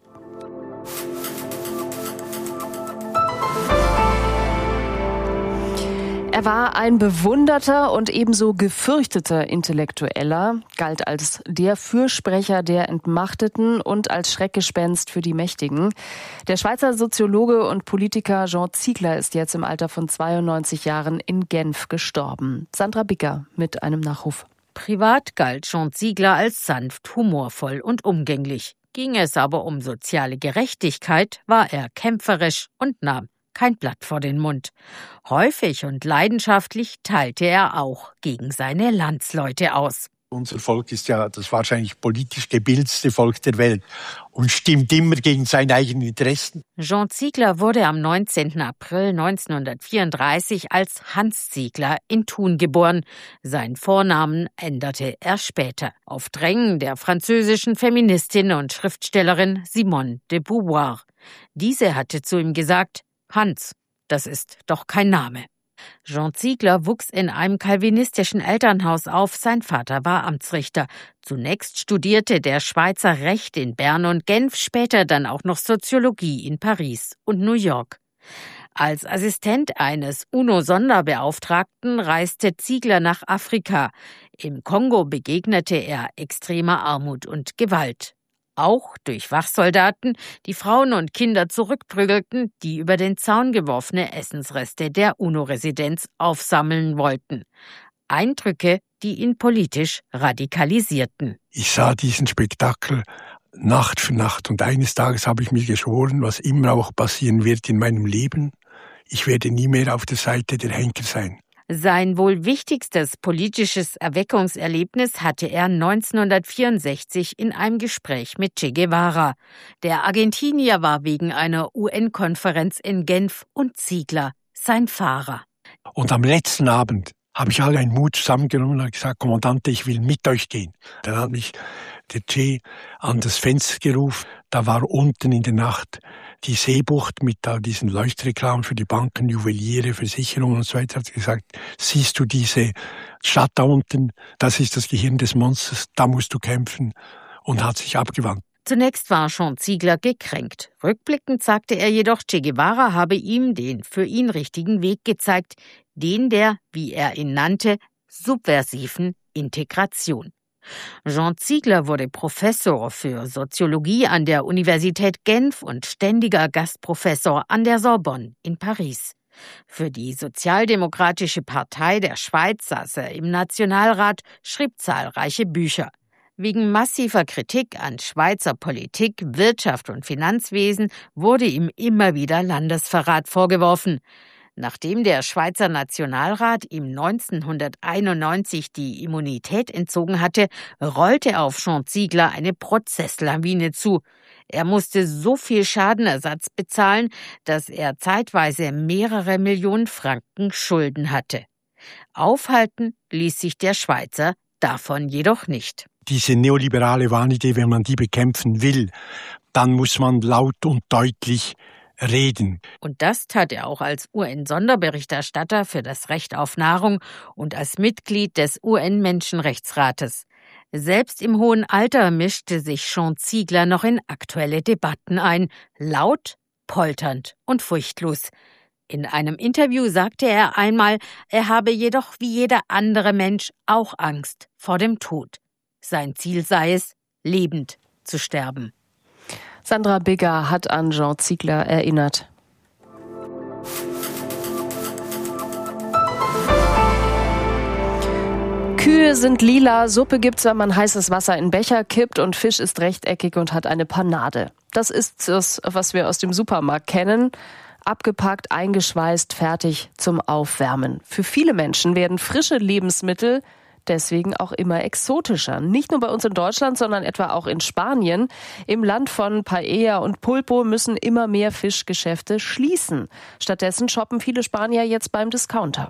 Er war ein bewunderter und ebenso gefürchteter Intellektueller, galt als der Fürsprecher der Entmachteten und als Schreckgespenst für die Mächtigen. Der Schweizer Soziologe und Politiker Jean Ziegler ist jetzt im Alter von zweiundneunzig Jahren in Genf gestorben. Sandra Bicker mit einem Nachruf. Privat galt Jean Ziegler als sanft, humorvoll und umgänglich. Ging es aber um soziale Gerechtigkeit, war er kämpferisch und nahm kein Blatt vor den Mund. Häufig und leidenschaftlich teilte er auch gegen seine Landsleute aus. Unser Volk ist ja das wahrscheinlich politisch gebildetste Volk der Welt und stimmt immer gegen seine eigenen Interessen. Jean Ziegler wurde am neunzehnten April neunzehnhundertvierunddreißig als Hans Ziegler in Thun geboren. Seinen Vornamen änderte er später. Auf Drängen der französischen Feministin und Schriftstellerin Simone de Beauvoir. Diese hatte zu ihm gesagt: Hans, das ist doch kein Name. Jean Ziegler wuchs in einem calvinistischen Elternhaus auf. Sein Vater war Amtsrichter. Zunächst studierte der Schweizer Recht in Bern und Genf, später dann auch noch Soziologie in Paris und New York. Als Assistent eines UNO-Sonderbeauftragten reiste Ziegler nach Afrika. Im Kongo begegnete er extremer Armut und Gewalt. Auch durch Wachsoldaten, die Frauen und Kinder zurückprügelten, die über den Zaun geworfene Essensreste der UNO-Residenz aufsammeln wollten. Eindrücke, die ihn politisch radikalisierten. Ich sah diesen Spektakel Nacht für Nacht und eines Tages habe ich mir geschworen, was immer auch passieren wird in meinem Leben, ich werde nie mehr auf der Seite der Henker sein. Sein wohl wichtigstes politisches Erweckungserlebnis hatte er neunzehnhundertvierundsechzig in einem Gespräch mit Che Guevara. Der Argentinier war wegen einer U N-Konferenz in Genf und Ziegler sein Fahrer. Und am letzten Abend habe ich alle einen Mut zusammengenommen und gesagt: Kommandante, ich will mit euch gehen. Dann hat mich der Che an das Fenster gerufen. Da war unten in der Nacht die Seebucht mit da diesen Leuchtreklamen für die Banken, Juweliere, Versicherungen und so weiter. Hat gesagt: Siehst du diese Stadt da unten? Das ist das Gehirn des Monsters. Da musst du kämpfen. Und hat sich abgewandt. Zunächst war Jean Ziegler gekränkt. Rückblickend sagte er jedoch, Che Guevara habe ihm den für ihn richtigen Weg gezeigt, den der, wie er ihn nannte, subversiven Integration. Jean Ziegler wurde Professor für Soziologie an der Universität Genf und ständiger Gastprofessor an der Sorbonne in Paris. Für die Sozialdemokratische Partei der Schweiz saß er im Nationalrat, schrieb zahlreiche Bücher. Wegen massiver Kritik an Schweizer Politik, Wirtschaft und Finanzwesen wurde ihm immer wieder Landesverrat vorgeworfen. Nachdem der Schweizer Nationalrat ihm neunzehnhunderteinundneunzig die Immunität entzogen hatte, rollte auf Jean Ziegler eine Prozesslawine zu. Er musste so viel Schadenersatz bezahlen, dass er zeitweise mehrere Millionen Franken Schulden hatte. Aufhalten ließ sich der Schweizer davon jedoch nicht. Diese neoliberale Wahnidee, wenn man die bekämpfen will, dann muss man laut und deutlich reden. Und das tat er auch als U N-Sonderberichterstatter für das Recht auf Nahrung und als Mitglied des U N-Menschenrechtsrates. Selbst im hohen Alter mischte sich Jean Ziegler noch in aktuelle Debatten ein, laut, polternd und furchtlos. In einem Interview sagte er einmal, er habe jedoch wie jeder andere Mensch auch Angst vor dem Tod. Sein Ziel sei es, lebend zu sterben. Sandra Bigger hat an Jean Ziegler erinnert. Kühe sind lila, Suppe gibt's, wenn man heißes Wasser in Becher kippt und Fisch ist rechteckig und hat eine Panade. Das ist das, was wir aus dem Supermarkt kennen. Abgepackt, eingeschweißt, fertig zum Aufwärmen. Für viele Menschen werden frische Lebensmittel deswegen auch immer exotischer. Nicht nur bei uns in Deutschland, sondern etwa auch in Spanien. Im Land von Paella und Pulpo müssen immer mehr Fischgeschäfte schließen. Stattdessen shoppen viele Spanier jetzt beim Discounter.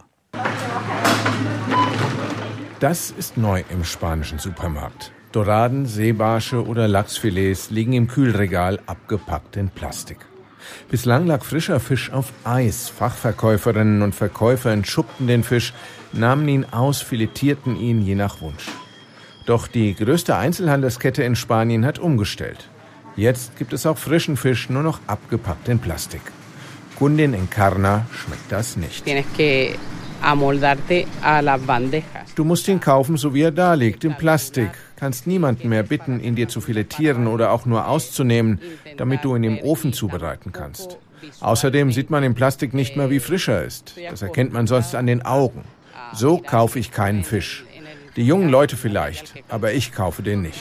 Das ist neu im spanischen Supermarkt. Doraden, Seebarsche oder Lachsfilets liegen im Kühlregal abgepackt in Plastik. Bislang lag frischer Fisch auf Eis. Fachverkäuferinnen und Verkäufer entschuppten den Fisch, nahmen ihn aus, filetierten ihn je nach Wunsch. Doch die größte Einzelhandelskette in Spanien hat umgestellt. Jetzt gibt es auch frischen Fisch nur noch abgepackt in Plastik. Kundin Encarna schmeckt das nicht. Du musst ihn kaufen, so wie er da liegt, in Plastik. Kannst niemanden mehr bitten, ihn dir zu filetieren oder auch nur auszunehmen, damit du ihn im Ofen zubereiten kannst. Außerdem sieht man im Plastik nicht mehr, wie frisch er ist. Das erkennt man sonst an den Augen. So kaufe ich keinen Fisch. Die jungen Leute vielleicht, aber ich kaufe den nicht.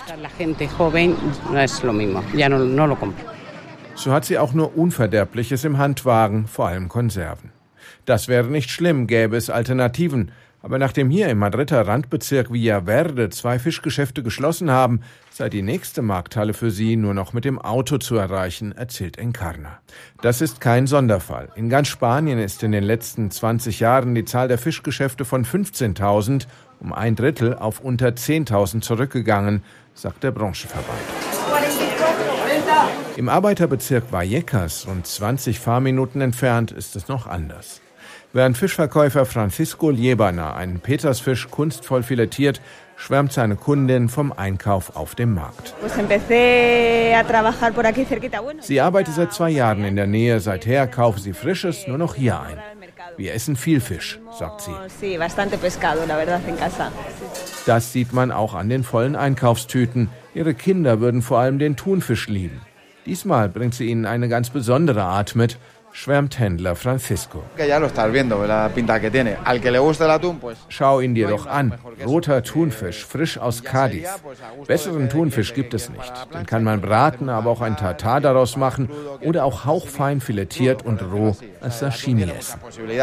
So hat sie auch nur Unverderbliches im Handwagen, vor allem Konserven. Das wäre nicht schlimm, gäbe es Alternativen. Aber nachdem hier im Madrider Randbezirk Villaverde zwei Fischgeschäfte geschlossen haben, sei die nächste Markthalle für sie nur noch mit dem Auto zu erreichen, erzählt Encarna. Das ist kein Sonderfall. In ganz Spanien ist in den letzten zwanzig Jahren die Zahl der Fischgeschäfte von fünfzehntausend um ein Drittel auf unter zehntausend zurückgegangen, sagt der Branchenverband. Im Arbeiterbezirk Vallecas, rund zwanzig Fahrminuten entfernt, ist es noch anders. Während Fischverkäufer Francisco Liebana einen Petersfisch kunstvoll filetiert, schwärmt seine Kundin vom Einkauf auf dem Markt. Sie arbeitet seit zwei Jahren in der Nähe, seither kaufe sie Frisches nur noch hier ein. Wir essen viel Fisch, sagt sie. Das sieht man auch an den vollen Einkaufstüten. Ihre Kinder würden vor allem den Thunfisch lieben. Diesmal bringt sie ihnen eine ganz besondere Art mit, schwärmt Händler Francisco. Schau ihn dir doch an. Roter Thunfisch, frisch aus Cádiz. Besseren Thunfisch gibt es nicht. Den kann man braten, aber auch ein Tartar daraus machen oder auch hauchfein filetiert und roh als Sashimi essen.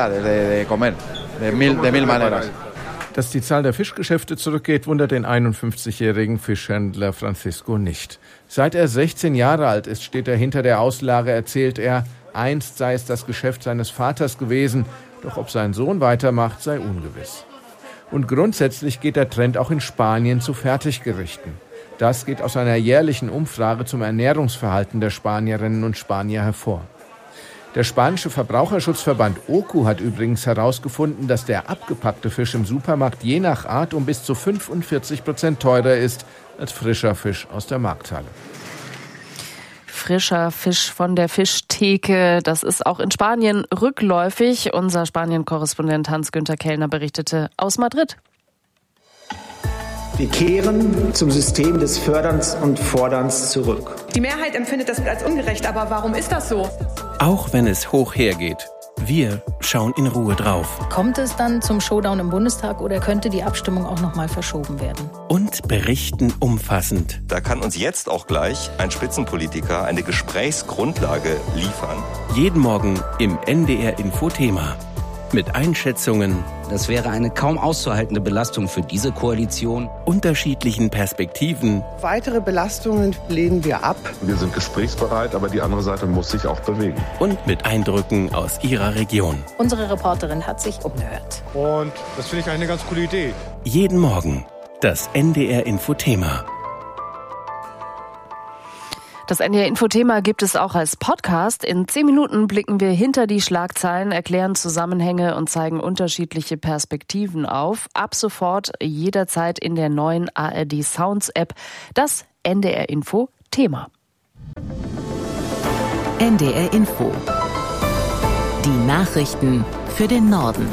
Dass die Zahl der Fischgeschäfte zurückgeht, wundert den einundfünfzigjährigen Fischhändler Francisco nicht. Seit er sechzehn Jahre alt ist, steht er hinter der Auslage, erzählt er. Einst sei es das Geschäft seines Vaters gewesen, doch ob sein Sohn weitermacht, sei ungewiss. Und grundsätzlich geht der Trend auch in Spanien zu Fertiggerichten. Das geht aus einer jährlichen Umfrage zum Ernährungsverhalten der Spanierinnen und Spanier hervor. Der spanische Verbraucherschutzverband O C U hat übrigens herausgefunden, dass der abgepackte Fisch im Supermarkt je nach Art um bis zu fünfundvierzig Prozent teurer ist als frischer Fisch aus der Markthalle. Frischer Fisch von der Fischtheke, das ist auch in Spanien rückläufig. Unser Spanien-Korrespondent Hans-Günther Kellner berichtete aus Madrid. Wir kehren zum System des Förderns und Forderns zurück. Die Mehrheit empfindet das als ungerecht, aber warum ist das so? Auch wenn es hoch hergeht, wir schauen in Ruhe drauf. Kommt es dann zum Showdown im Bundestag oder könnte die Abstimmung auch noch mal verschoben werden? Und berichten umfassend. Da kann uns jetzt auch gleich ein Spitzenpolitiker eine Gesprächsgrundlage liefern. Jeden Morgen im N D R Info Thema. mit Einschätzungen, das wäre eine kaum auszuhaltende Belastung für diese Koalition, unterschiedlichen Perspektiven. Weitere Belastungen lehnen wir ab. Wir sind gesprächsbereit, aber die andere Seite muss sich auch bewegen. Und mit Eindrücken aus ihrer Region. Unsere Reporterin hat sich umgehört. Und das finde ich eine ganz coole Idee. Jeden Morgen das N D R-Infothema. Das N D R-Infothema gibt es auch als Podcast. In zehn Minuten blicken wir hinter die Schlagzeilen, erklären Zusammenhänge und zeigen unterschiedliche Perspektiven auf. Ab sofort jederzeit in der neuen A R D Sounds App. Das N D R-Info-Thema. N D R Info. Die Nachrichten für den Norden.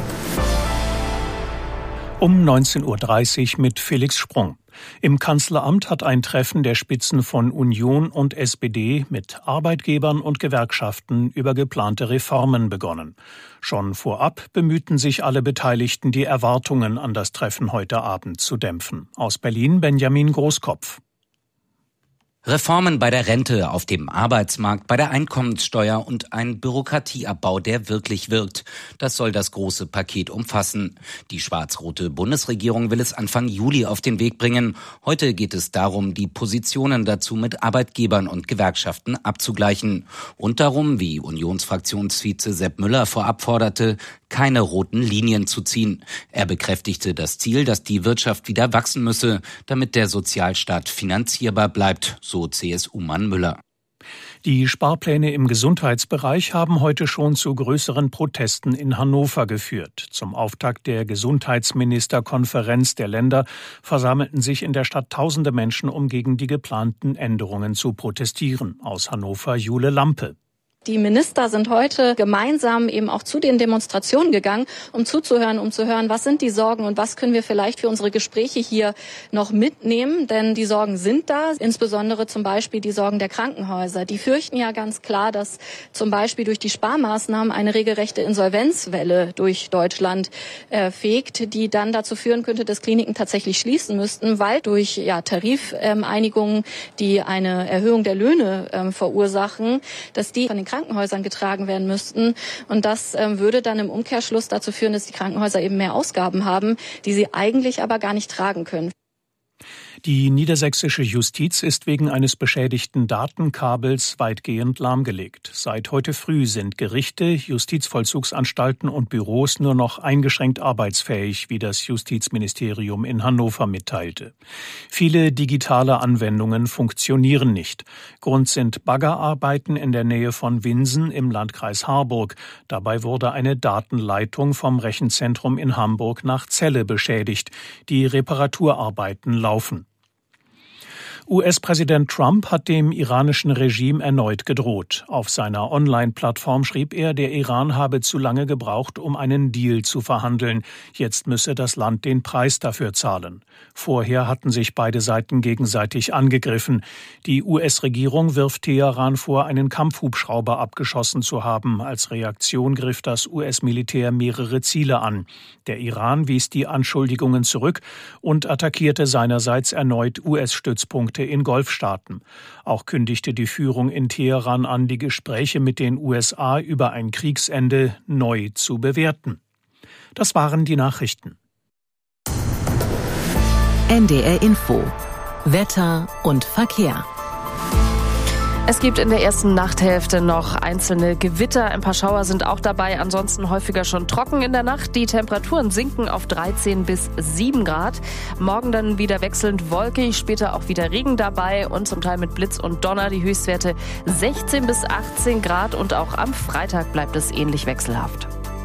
Um neunzehn Uhr dreißig mit Felix Sprung. Im Kanzleramt hat ein Treffen der Spitzen von Union und S P D mit Arbeitgebern und Gewerkschaften über geplante Reformen begonnen. Schon vorab bemühten sich alle Beteiligten, die Erwartungen an das Treffen heute Abend zu dämpfen. Aus Berlin Benjamin Großkopf. Reformen bei der Rente, auf dem Arbeitsmarkt, bei der Einkommenssteuer und ein Bürokratieabbau, der wirklich wirkt. Das soll das große Paket umfassen. Die schwarz-rote Bundesregierung will es Anfang Juli auf den Weg bringen. Heute geht es darum, die Positionen dazu mit Arbeitgebern und Gewerkschaften abzugleichen. Und darum, wie Unionsfraktionsvize Sepp Müller vorab forderte, keine roten Linien zu ziehen. Er bekräftigte das Ziel, dass die Wirtschaft wieder wachsen müsse, damit der Sozialstaat finanzierbar bleibt, so C S U-Mann Müller. Die Sparpläne im Gesundheitsbereich haben heute schon zu größeren Protesten in Hannover geführt. Zum Auftakt der Gesundheitsministerkonferenz der Länder versammelten sich in der Stadt tausende Menschen, um gegen die geplanten Änderungen zu protestieren. Aus Hannover Jule Lampe. Die Minister sind heute gemeinsam eben auch zu den Demonstrationen gegangen, um zuzuhören, um zu hören, was sind die Sorgen und was können wir vielleicht für unsere Gespräche hier noch mitnehmen. Denn die Sorgen sind da, insbesondere zum Beispiel die Sorgen der Krankenhäuser. Die fürchten ja ganz klar, dass zum Beispiel durch die Sparmaßnahmen eine regelrechte Insolvenzwelle durch Deutschland äh, fegt, die dann dazu führen könnte, dass Kliniken tatsächlich schließen müssten, weil durch ja, Tarifeinigungen, die eine Erhöhung der Löhne äh, verursachen, dass die von den Krankenhäusern getragen werden müssten. Und das ähm, würde dann im Umkehrschluss dazu führen, dass die Krankenhäuser eben mehr Ausgaben haben, die sie eigentlich aber gar nicht tragen können. Die niedersächsische Justiz ist wegen eines beschädigten Datenkabels weitgehend lahmgelegt. Seit heute früh sind Gerichte, Justizvollzugsanstalten und Büros nur noch eingeschränkt arbeitsfähig, wie das Justizministerium in Hannover mitteilte. Viele digitale Anwendungen funktionieren nicht. Grund sind Baggerarbeiten in der Nähe von Winsen im Landkreis Harburg. Dabei wurde eine Datenleitung vom Rechenzentrum in Hamburg nach Celle beschädigt. Die Reparaturarbeiten laufen. U S-Präsident Trump hat dem iranischen Regime erneut gedroht. Auf seiner Online-Plattform schrieb er, der Iran habe zu lange gebraucht, um einen Deal zu verhandeln. Jetzt müsse das Land den Preis dafür zahlen. Vorher hatten sich beide Seiten gegenseitig angegriffen. Die U S-Regierung wirft Teheran vor, einen Kampfhubschrauber abgeschossen zu haben. Als Reaktion griff das U S-Militär mehrere Ziele an. Der Iran wies die Anschuldigungen zurück und attackierte seinerseits erneut U S-Stützpunkte in Golfstaaten. Auch kündigte die Führung in Teheran an, die Gespräche mit den U S A über ein Kriegsende neu zu bewerten. Das waren die Nachrichten. N D R Info. Wetter und Verkehr. Es gibt in der ersten Nachthälfte noch einzelne Gewitter. Ein paar Schauer sind auch dabei. Ansonsten häufiger schon trocken in der Nacht. Die Temperaturen sinken auf dreizehn bis sieben Grad. Morgen dann wieder wechselnd wolkig, später auch wieder Regen dabei und zum Teil mit Blitz und Donner. Die Höchstwerte sechzehn bis achtzehn Grad und auch am Freitag bleibt es ähnlich wechselhaft.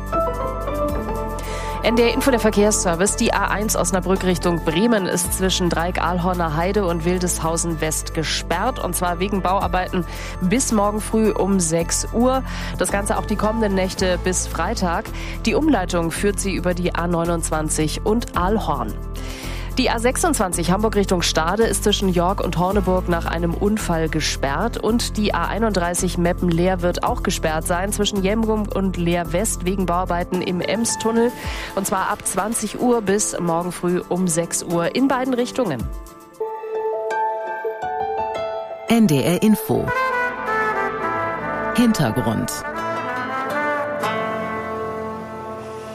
N D R Info, der Verkehrsservice. Die A eins Osnabrück Richtung Bremen ist zwischen Dreieck-Ahlhorner Heide und Wildeshausen West gesperrt. Und zwar wegen Bauarbeiten bis morgen früh um sechs Uhr. Das Ganze auch die kommenden Nächte bis Freitag. Die Umleitung führt sie über die A neunundzwanzig und Ahlhorn. Die A sechsundzwanzig Hamburg Richtung Stade ist zwischen York und Horneburg nach einem Unfall gesperrt. Und die A einunddreißig Meppen-Leer wird auch gesperrt sein zwischen Jemgum und Leer West wegen Bauarbeiten im Emstunnel. Und zwar ab zwanzig Uhr bis morgen früh um sechs Uhr in beiden Richtungen. N D R Info. Hintergrund.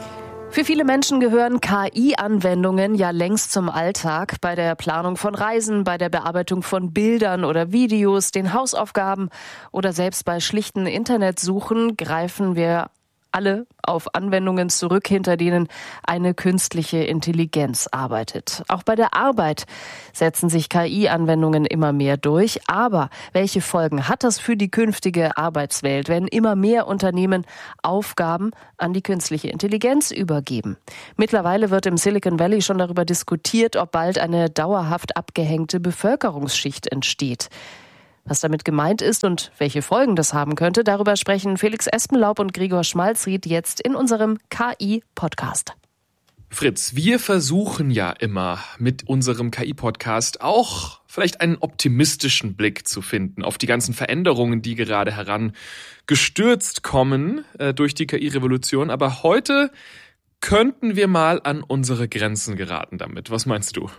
Für viele Menschen gehören K I-Anwendungen ja längst zum Alltag. Bei der Planung von Reisen, bei der Bearbeitung von Bildern oder Videos, den Hausaufgaben oder selbst bei schlichten Internetsuchen greifen wir alle auf Anwendungen zurück, hinter denen eine künstliche Intelligenz arbeitet. Auch bei der Arbeit setzen sich K I-Anwendungen immer mehr durch. Aber welche Folgen hat das für die künftige Arbeitswelt, wenn immer mehr Unternehmen Aufgaben an die künstliche Intelligenz übergeben? Mittlerweile wird im Silicon Valley schon darüber diskutiert, ob bald eine dauerhaft abgehängte Bevölkerungsschicht entsteht. Was damit gemeint ist und welche Folgen das haben könnte, darüber sprechen Felix Espenlaub und Gregor Schmalzried jetzt in unserem K I-Podcast. Fritz, wir versuchen ja immer mit unserem K I-Podcast auch vielleicht einen optimistischen Blick zu finden auf die ganzen Veränderungen, die gerade herangestürzt kommen äh, durch die K I-Revolution. Aber heute könnten wir mal an unsere Grenzen geraten damit. Was meinst du?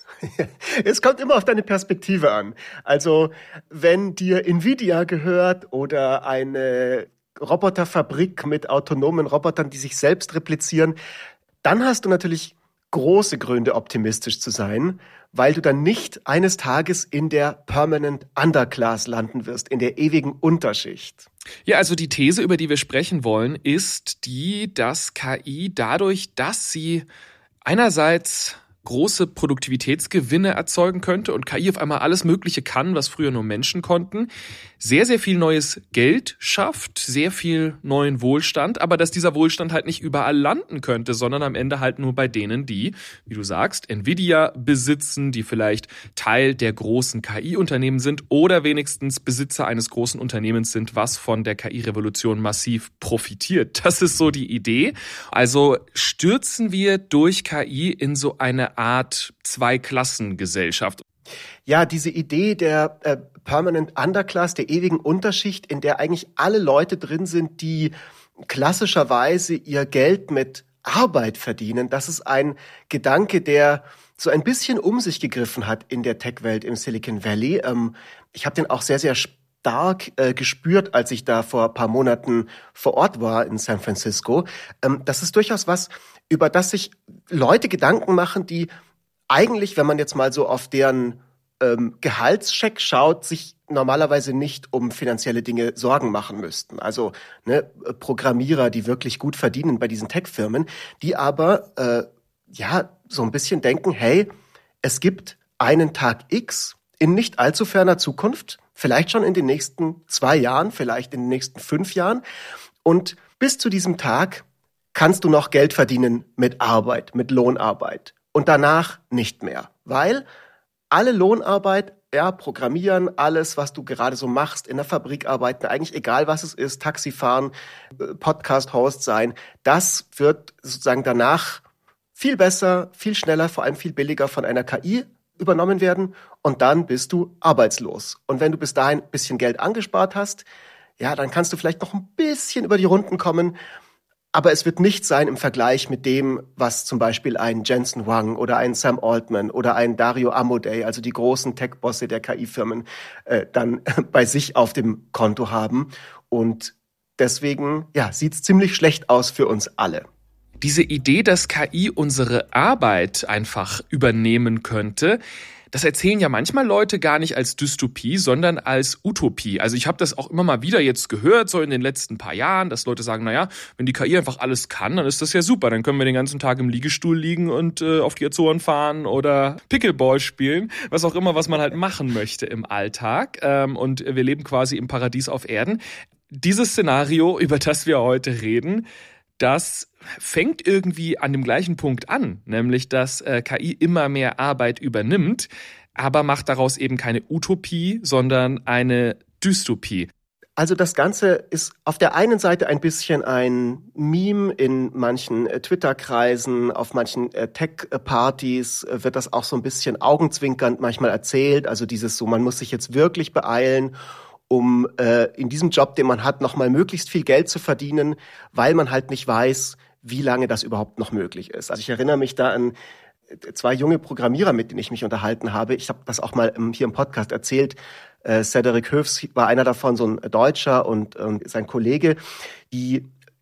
Es kommt immer auf deine Perspektive an. Also, wenn dir Nvidia gehört oder eine Roboterfabrik mit autonomen Robotern, die sich selbst replizieren, dann hast du natürlich große Gründe, optimistisch zu sein, weil du dann nicht eines Tages in der Permanent Underclass landen wirst, in der ewigen Unterschicht. Ja, also die These, über die wir sprechen wollen, ist die, dass K I dadurch, dass sie einerseits große Produktivitätsgewinne erzeugen könnte und K I auf einmal alles Mögliche kann, was früher nur Menschen konnten, sehr, sehr viel neues Geld schafft, sehr viel neuen Wohlstand, aber dass dieser Wohlstand halt nicht überall landen könnte, sondern am Ende halt nur bei denen, die, wie du sagst, Nvidia besitzen, die vielleicht Teil der großen K I-Unternehmen sind oder wenigstens Besitzer eines großen Unternehmens sind, was von der K I-Revolution massiv profitiert. Das ist so die Idee. Also stürzen wir durch K I in so eine Art Zweiklassengesellschaft. Ja, diese Idee der äh, Permanent Underclass, der ewigen Unterschicht, in der eigentlich alle Leute drin sind, die klassischerweise ihr Geld mit Arbeit verdienen, das ist ein Gedanke, der so ein bisschen um sich gegriffen hat in der Tech-Welt im Silicon Valley. Ähm, ich habe den auch sehr, sehr stark äh, gespürt, als ich da vor ein paar Monaten vor Ort war in San Francisco. Ähm, das ist durchaus was, über das sich Leute Gedanken machen, die eigentlich, wenn man jetzt mal so auf deren ähm, Gehaltscheck schaut, sich normalerweise nicht um finanzielle Dinge Sorgen machen müssten. Also ne, Programmierer, die wirklich gut verdienen bei diesen Tech-Firmen, die aber äh, ja so ein bisschen denken, hey, es gibt einen Tag X in nicht allzu ferner Zukunft, vielleicht schon in den nächsten zwei Jahren, vielleicht in den nächsten fünf Jahren. Und bis zu diesem Tag kannst du noch Geld verdienen mit Arbeit, mit Lohnarbeit. Und danach nicht mehr, weil alle Lohnarbeit, ja, Programmieren, alles, was du gerade so machst, in der Fabrik arbeiten, eigentlich egal, was es ist, Taxifahren, Podcast-Host sein, das wird sozusagen danach viel besser, viel schneller, vor allem viel billiger von einer K I übernommen werden und dann bist du arbeitslos. Und wenn du bis dahin ein bisschen Geld angespart hast, ja, dann kannst du vielleicht noch ein bisschen über die Runden kommen. Aber es wird nicht sein im Vergleich mit dem, was zum Beispiel ein Jensen Huang oder ein Sam Altman oder ein Dario Amodei, also die großen Tech-Bosse der K I-Firmen, äh, dann bei sich auf dem Konto haben. Und deswegen ja, sieht's ziemlich schlecht aus für uns alle. Diese Idee, dass K I unsere Arbeit einfach übernehmen könnte, das erzählen ja manchmal Leute gar nicht als Dystopie, sondern als Utopie. Also ich habe das auch immer mal wieder jetzt gehört, so in den letzten paar Jahren, dass Leute sagen, naja, wenn die K I einfach alles kann, dann ist das ja super. Dann können wir den ganzen Tag im Liegestuhl liegen und äh, auf die Azoren fahren oder Pickleball spielen, was auch immer, was man halt machen möchte im Alltag. Ähm, und wir leben quasi im Paradies auf Erden. Dieses Szenario, über das wir heute reden, das fängt irgendwie an dem gleichen Punkt an, nämlich dass äh, K I immer mehr Arbeit übernimmt, aber macht daraus eben keine Utopie, sondern eine Dystopie. Also das Ganze ist auf der einen Seite ein bisschen ein Meme in manchen äh, Twitter-Kreisen, auf manchen äh, Tech-Partys äh, wird das auch so ein bisschen augenzwinkernd manchmal erzählt. Also dieses so, man muss sich jetzt wirklich beeilen, um äh, in diesem Job, den man hat, nochmal möglichst viel Geld zu verdienen, weil man halt nicht weiß, wie lange das überhaupt noch möglich ist. Also ich erinnere mich da an zwei junge Programmierer, mit denen ich mich unterhalten habe. Ich habe das auch mal im, hier im Podcast erzählt. Äh, Cedric Höfs war einer davon, so ein Deutscher und, und sein Kollege, die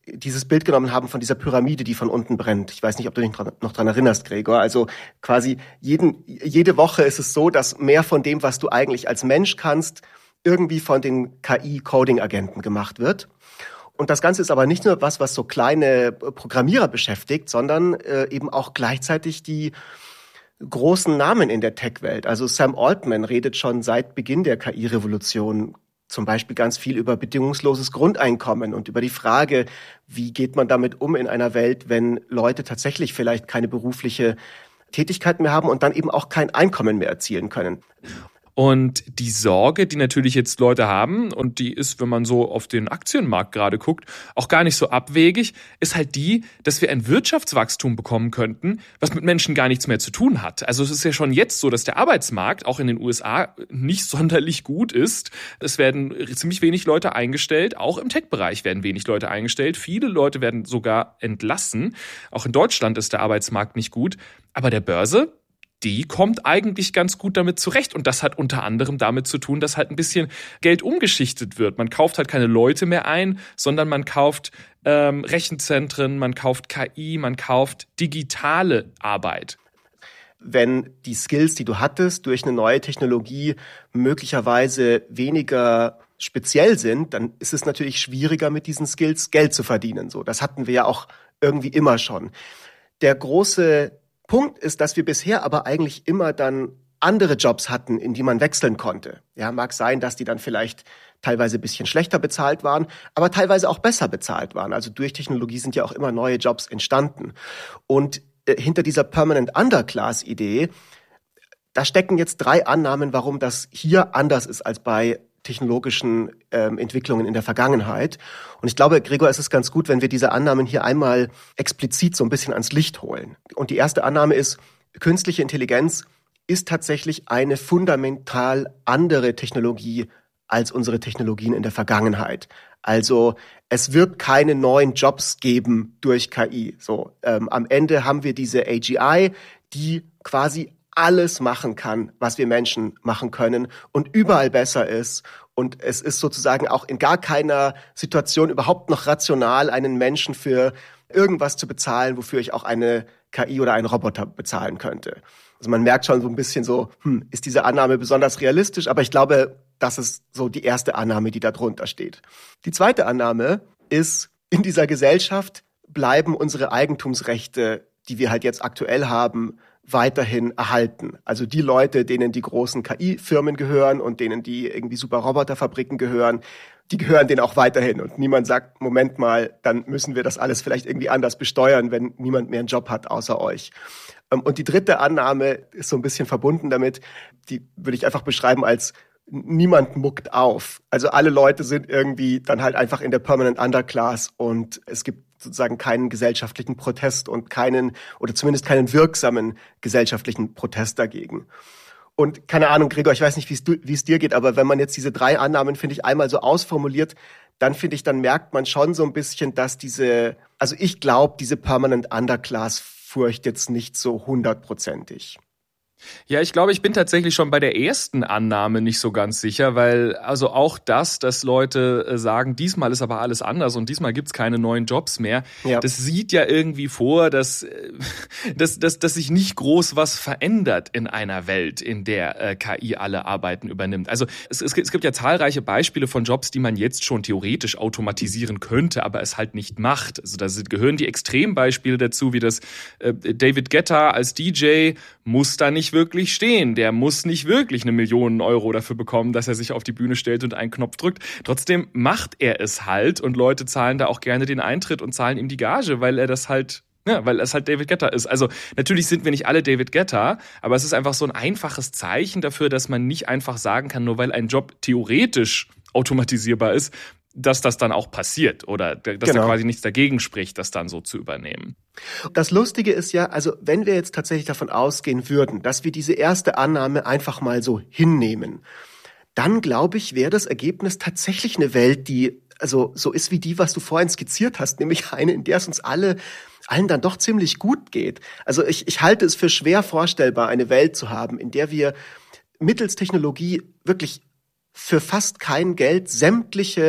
dieses Bild genommen haben von dieser Pyramide, die von unten brennt. Ich weiß nicht, ob du dich noch dran erinnerst, Gregor. Also quasi jeden, jede Woche ist es so, dass mehr von dem, was du eigentlich als Mensch kannst, irgendwie von den K I-Coding-Agenten gemacht wird. Und das Ganze ist aber nicht nur was, was so kleine Programmierer beschäftigt, sondern äh, eben auch gleichzeitig die großen Namen in der Tech-Welt. Also Sam Altman redet schon seit Beginn der K I-Revolution zum Beispiel ganz viel über bedingungsloses Grundeinkommen und über die Frage, wie geht man damit um in einer Welt, wenn Leute tatsächlich vielleicht keine berufliche Tätigkeit mehr haben und dann eben auch kein Einkommen mehr erzielen können. Und die Sorge, die natürlich jetzt Leute haben, und die ist, wenn man so auf den Aktienmarkt gerade guckt, auch gar nicht so abwegig, ist halt die, dass wir ein Wirtschaftswachstum bekommen könnten, was mit Menschen gar nichts mehr zu tun hat. Also es ist ja schon jetzt so, dass der Arbeitsmarkt auch in den U S A nicht sonderlich gut ist. Es werden ziemlich wenig Leute eingestellt, auch im Tech-Bereich werden wenig Leute eingestellt. Viele Leute werden sogar entlassen. Auch in Deutschland ist der Arbeitsmarkt nicht gut. Aber der Börse, die kommt eigentlich ganz gut damit zurecht. Und das hat unter anderem damit zu tun, dass halt ein bisschen Geld umgeschichtet wird. Man kauft halt keine Leute mehr ein, sondern man kauft ähm, Rechenzentren, man kauft K I, man kauft digitale Arbeit. Wenn die Skills, die du hattest, durch eine neue Technologie möglicherweise weniger speziell sind, dann ist es natürlich schwieriger, mit diesen Skills Geld zu verdienen. So, das hatten wir ja auch irgendwie immer schon. Der große Punkt ist, dass wir bisher aber eigentlich immer dann andere Jobs hatten, in die man wechseln konnte. Ja, mag sein, dass die dann vielleicht teilweise ein bisschen schlechter bezahlt waren, aber teilweise auch besser bezahlt waren. Also durch Technologie sind ja auch immer neue Jobs entstanden. Und äh, hinter dieser Permanent Underclass-Idee, da stecken jetzt drei Annahmen, warum das hier anders ist als bei technologischen ähm, Entwicklungen in der Vergangenheit. Und ich glaube, Gregor, es ist ganz gut, wenn wir diese Annahmen hier einmal explizit so ein bisschen ans Licht holen. Und die erste Annahme ist, künstliche Intelligenz ist tatsächlich eine fundamental andere Technologie als unsere Technologien in der Vergangenheit. Also es wird keine neuen Jobs geben durch K I. So, ähm, am Ende haben wir diese A G I, die quasi alles machen kann, was wir Menschen machen können und überall besser ist. Und es ist sozusagen auch in gar keiner Situation überhaupt noch rational, einen Menschen für irgendwas zu bezahlen, wofür ich auch eine K I oder einen Roboter bezahlen könnte. Also man merkt schon so ein bisschen so, hm, ist diese Annahme besonders realistisch? Aber ich glaube, das ist so die erste Annahme, die da drunter steht. Die zweite Annahme ist, in dieser Gesellschaft bleiben unsere Eigentumsrechte, die wir halt jetzt aktuell haben, weiterhin erhalten. Also die Leute, denen die großen K I-Firmen gehören und denen die irgendwie super Roboterfabriken gehören, die gehören denen auch weiterhin. Und niemand sagt, Moment mal, dann müssen wir das alles vielleicht irgendwie anders besteuern, wenn niemand mehr einen Job hat außer euch. Und die dritte Annahme ist so ein bisschen verbunden damit, die würde ich einfach beschreiben als niemand muckt auf. Also alle Leute sind irgendwie dann halt einfach in der Permanent Underclass und es gibt sozusagen keinen gesellschaftlichen Protest und keinen, oder zumindest keinen wirksamen gesellschaftlichen Protest dagegen. Und keine Ahnung, Gregor, ich weiß nicht, wie es du, wie es dir geht, aber wenn man jetzt diese drei Annahmen, finde ich, einmal so ausformuliert, dann finde ich, dann merkt man schon so ein bisschen, dass diese, also ich glaube, diese Permanent Underclass furcht jetzt nicht so hundertprozentig. Ja, ich glaube, ich bin tatsächlich schon bei der ersten Annahme nicht so ganz sicher, weil also auch das, dass Leute sagen, diesmal ist aber alles anders und diesmal gibt's keine neuen Jobs mehr, ja. Das sieht ja irgendwie vor, dass, dass, dass, dass sich nicht groß was verändert in einer Welt, in der äh, K I alle Arbeiten übernimmt. Also es, es, es gibt ja zahlreiche Beispiele von Jobs, die man jetzt schon theoretisch automatisieren könnte, aber es halt nicht macht. Also da sind, gehören die Extrembeispiele dazu, wie das äh, David Guetta als D J muss da nicht wirklich stehen. Der muss nicht wirklich eine Million Euro dafür bekommen, dass er sich auf die Bühne stellt und einen Knopf drückt. Trotzdem macht er es halt und Leute zahlen da auch gerne den Eintritt und zahlen ihm die Gage, weil er das halt, ja, weil es halt David Guetta ist. Also natürlich sind wir nicht alle David Guetta, aber es ist einfach so ein einfaches Zeichen dafür, dass man nicht einfach sagen kann, nur weil ein Job theoretisch automatisierbar ist, dass das dann auch passiert oder dass genau. da quasi nichts dagegen spricht, das dann so zu übernehmen. Das Lustige ist ja, also wenn wir jetzt tatsächlich davon ausgehen würden, dass wir diese erste Annahme einfach mal so hinnehmen, dann glaube ich, wäre das Ergebnis tatsächlich eine Welt, die also so ist wie die, was du vorhin skizziert hast, nämlich eine, in der es uns alle allen dann doch ziemlich gut geht. Also ich, ich halte es für schwer vorstellbar, eine Welt zu haben, in der wir mittels Technologie wirklich für fast kein Geld sämtliche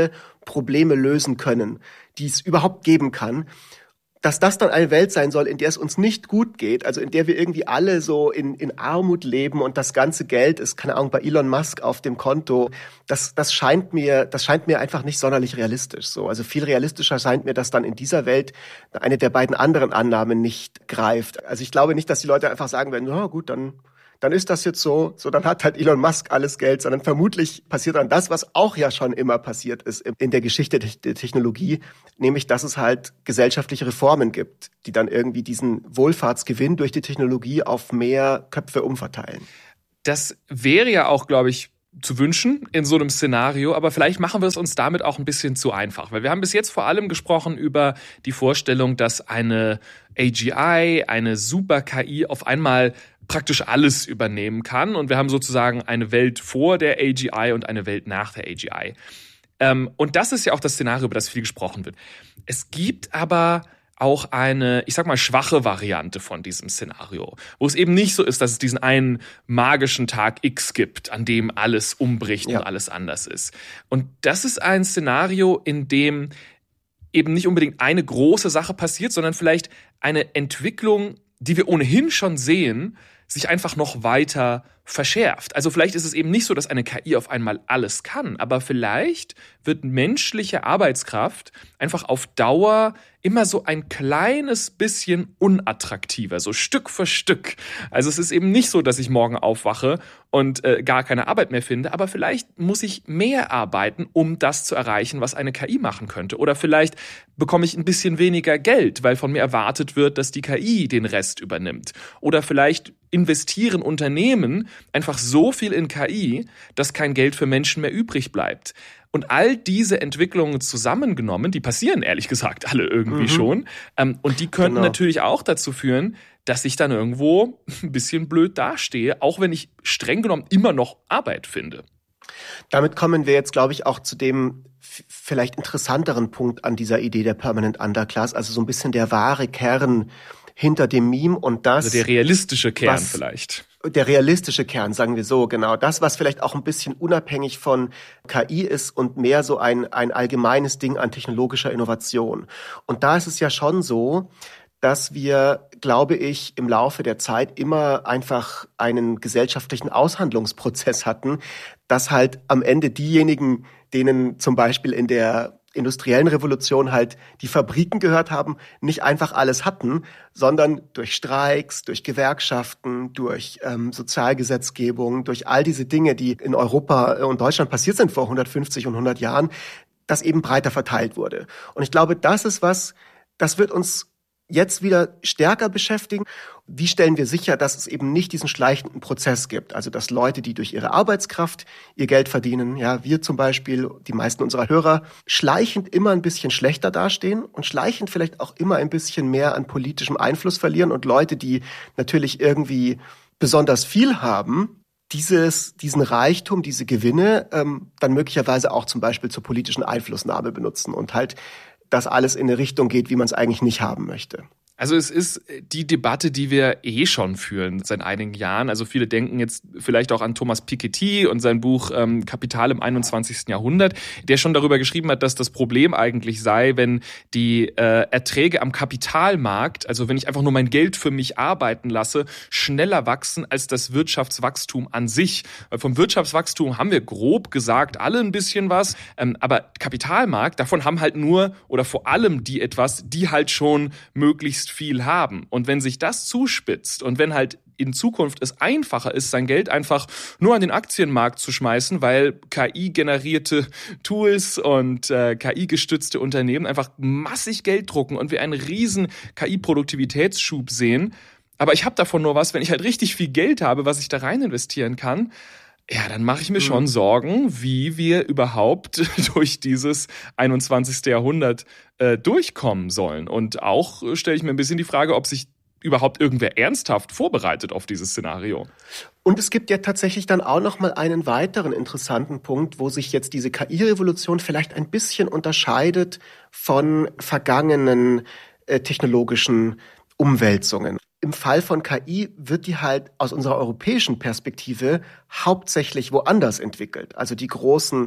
Probleme lösen können, die es überhaupt geben kann, dass das dann eine Welt sein soll, in der es uns nicht gut geht, also in der wir irgendwie alle so in, in Armut leben und das ganze Geld ist, keine Ahnung, bei Elon Musk auf dem Konto, das, das scheint mir, das scheint mir einfach nicht sonderlich realistisch, so. Also viel realistischer scheint mir, dass dann in dieser Welt eine der beiden anderen Annahmen nicht greift. Also ich glaube nicht, dass die Leute einfach sagen werden, ja gut, dann dann ist das jetzt so, so dann hat halt Elon Musk alles Geld, sondern vermutlich passiert dann das, was auch ja schon immer passiert ist in der Geschichte der Technologie, nämlich, dass es halt gesellschaftliche Reformen gibt, die dann irgendwie diesen Wohlfahrtsgewinn durch die Technologie auf mehr Köpfe umverteilen. Das wäre ja auch, glaube ich, zu wünschen in so einem Szenario, aber vielleicht machen wir es uns damit auch ein bisschen zu einfach, weil wir haben bis jetzt vor allem gesprochen über die Vorstellung, dass eine A G I, eine Super-K I auf einmal praktisch alles übernehmen kann und wir haben sozusagen eine Welt vor der A G I und eine Welt nach der A G I. Ähm, und das ist ja auch das Szenario, über das viel gesprochen wird. Es gibt aber auch eine, ich sag mal, schwache Variante von diesem Szenario, wo es eben nicht so ist, dass es diesen einen magischen Tag X gibt, an dem alles umbricht ja. und alles anders ist. Und das ist ein Szenario, in dem eben nicht unbedingt eine große Sache passiert, sondern vielleicht eine Entwicklung, die wir ohnehin schon sehen, sich einfach noch weiter verschärft. Also vielleicht ist es eben nicht so, dass eine K I auf einmal alles kann, aber vielleicht wird menschliche Arbeitskraft einfach auf Dauer immer so ein kleines bisschen unattraktiver, so Stück für Stück. Also es ist eben nicht so, dass ich morgen aufwache und äh, gar keine Arbeit mehr finde, aber vielleicht muss ich mehr arbeiten, um das zu erreichen, was eine K I machen könnte. Oder vielleicht bekomme ich ein bisschen weniger Geld, weil von mir erwartet wird, dass die K I den Rest übernimmt. Oder vielleicht investieren Unternehmen einfach so viel in K I, dass kein Geld für Menschen mehr übrig bleibt. Und all diese Entwicklungen zusammengenommen, die passieren ehrlich gesagt alle irgendwie mhm. schon. Ähm, und die könnten genau. natürlich auch dazu führen, dass ich dann irgendwo ein bisschen blöd dastehe, auch wenn ich streng genommen immer noch Arbeit finde. Damit kommen wir jetzt, glaube ich, auch zu dem f- vielleicht interessanteren Punkt an dieser Idee der Permanent Underclass, also so ein bisschen der wahre Kern hinter dem Meme und das... Also der realistische Kern was, vielleicht. Der realistische Kern, sagen wir so, genau. Das, was vielleicht auch ein bisschen unabhängig von K I ist und mehr so ein, ein allgemeines Ding an technologischer Innovation. Und da ist es ja schon so, dass wir, glaube ich, im Laufe der Zeit immer einfach einen gesellschaftlichen Aushandlungsprozess hatten, dass halt am Ende diejenigen, denen zum Beispiel in der industriellen Revolution halt die Fabriken gehört haben, nicht einfach alles hatten, sondern durch Streiks, durch Gewerkschaften, durch ähm, Sozialgesetzgebung, durch all diese Dinge, die in Europa und Deutschland passiert sind vor hundertfünfzig und hundert Jahren, das eben breiter verteilt wurde. Und ich glaube, das ist was, das wird uns jetzt wieder stärker beschäftigen. Wie stellen wir sicher, dass es eben nicht diesen schleichenden Prozess gibt? Also, dass Leute, die durch ihre Arbeitskraft ihr Geld verdienen, ja, wir zum Beispiel, die meisten unserer Hörer, schleichend immer ein bisschen schlechter dastehen und schleichend vielleicht auch immer ein bisschen mehr an politischem Einfluss verlieren und Leute, die natürlich irgendwie besonders viel haben, dieses, diesen Reichtum, diese Gewinne, ähm, dann möglicherweise auch zum Beispiel zur politischen Einflussnahme benutzen und halt dass alles in eine Richtung geht, wie man es eigentlich nicht haben möchte. Also es ist die Debatte, die wir eh schon führen seit einigen Jahren. Also viele denken jetzt vielleicht auch an Thomas Piketty und sein Buch ähm, Kapital im einundzwanzigsten Jahrhundert, der schon darüber geschrieben hat, dass das Problem eigentlich sei, wenn die äh, Erträge am Kapitalmarkt, also wenn ich einfach nur mein Geld für mich arbeiten lasse, schneller wachsen als das Wirtschaftswachstum an sich. Weil vom Wirtschaftswachstum haben wir grob gesagt alle ein bisschen was, ähm, aber Kapitalmarkt, davon haben halt nur oder vor allem die etwas, die halt schon möglichst viel haben. Und wenn sich das zuspitzt und wenn halt in Zukunft es einfacher ist, sein Geld einfach nur an den Aktienmarkt zu schmeißen, weil K I-generierte Tools und äh, K I-gestützte Unternehmen einfach massig Geld drucken und wir einen riesen K I-Produktivitätsschub sehen. Aber ich habe davon nur was, wenn ich halt richtig viel Geld habe, was ich da rein investieren kann. Ja, dann mache ich mir schon Sorgen, wie wir überhaupt durch dieses einundzwanzigste Jahrhundert äh, durchkommen sollen. Und auch äh, stelle ich mir ein bisschen die Frage, ob sich überhaupt irgendwer ernsthaft vorbereitet auf dieses Szenario. Und es gibt ja tatsächlich dann auch noch mal einen weiteren interessanten Punkt, wo sich jetzt diese K I-Revolution vielleicht ein bisschen unterscheidet von vergangenen äh, technologischen Umwälzungen. Im Fall von K I wird die halt aus unserer europäischen Perspektive hauptsächlich woanders entwickelt. Also die großen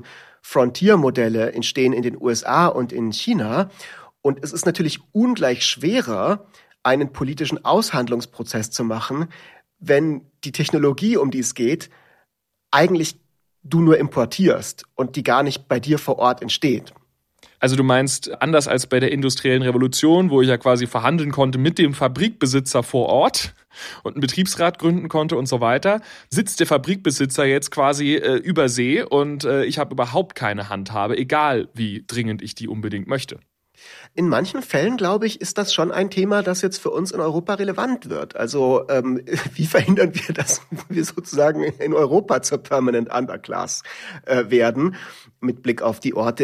Frontier-Modelle entstehen in den U S A und in China. Und es ist natürlich ungleich schwerer, einen politischen Aushandlungsprozess zu machen, wenn die Technologie, um die es geht, eigentlich du nur importierst und die gar nicht bei dir vor Ort entsteht. Also du meinst, anders als bei der industriellen Revolution, wo ich ja quasi verhandeln konnte mit dem Fabrikbesitzer vor Ort und einen Betriebsrat gründen konnte und so weiter, sitzt der Fabrikbesitzer jetzt quasi äh, über See und äh, ich habe überhaupt keine Handhabe, egal wie dringend ich die unbedingt möchte. In manchen Fällen, glaube ich, ist das schon ein Thema, das jetzt für uns in Europa relevant wird. Also ähm, wie verhindern wir, dass wir sozusagen in Europa zur Permanent Underclass äh, werden, mit Blick auf die Orte,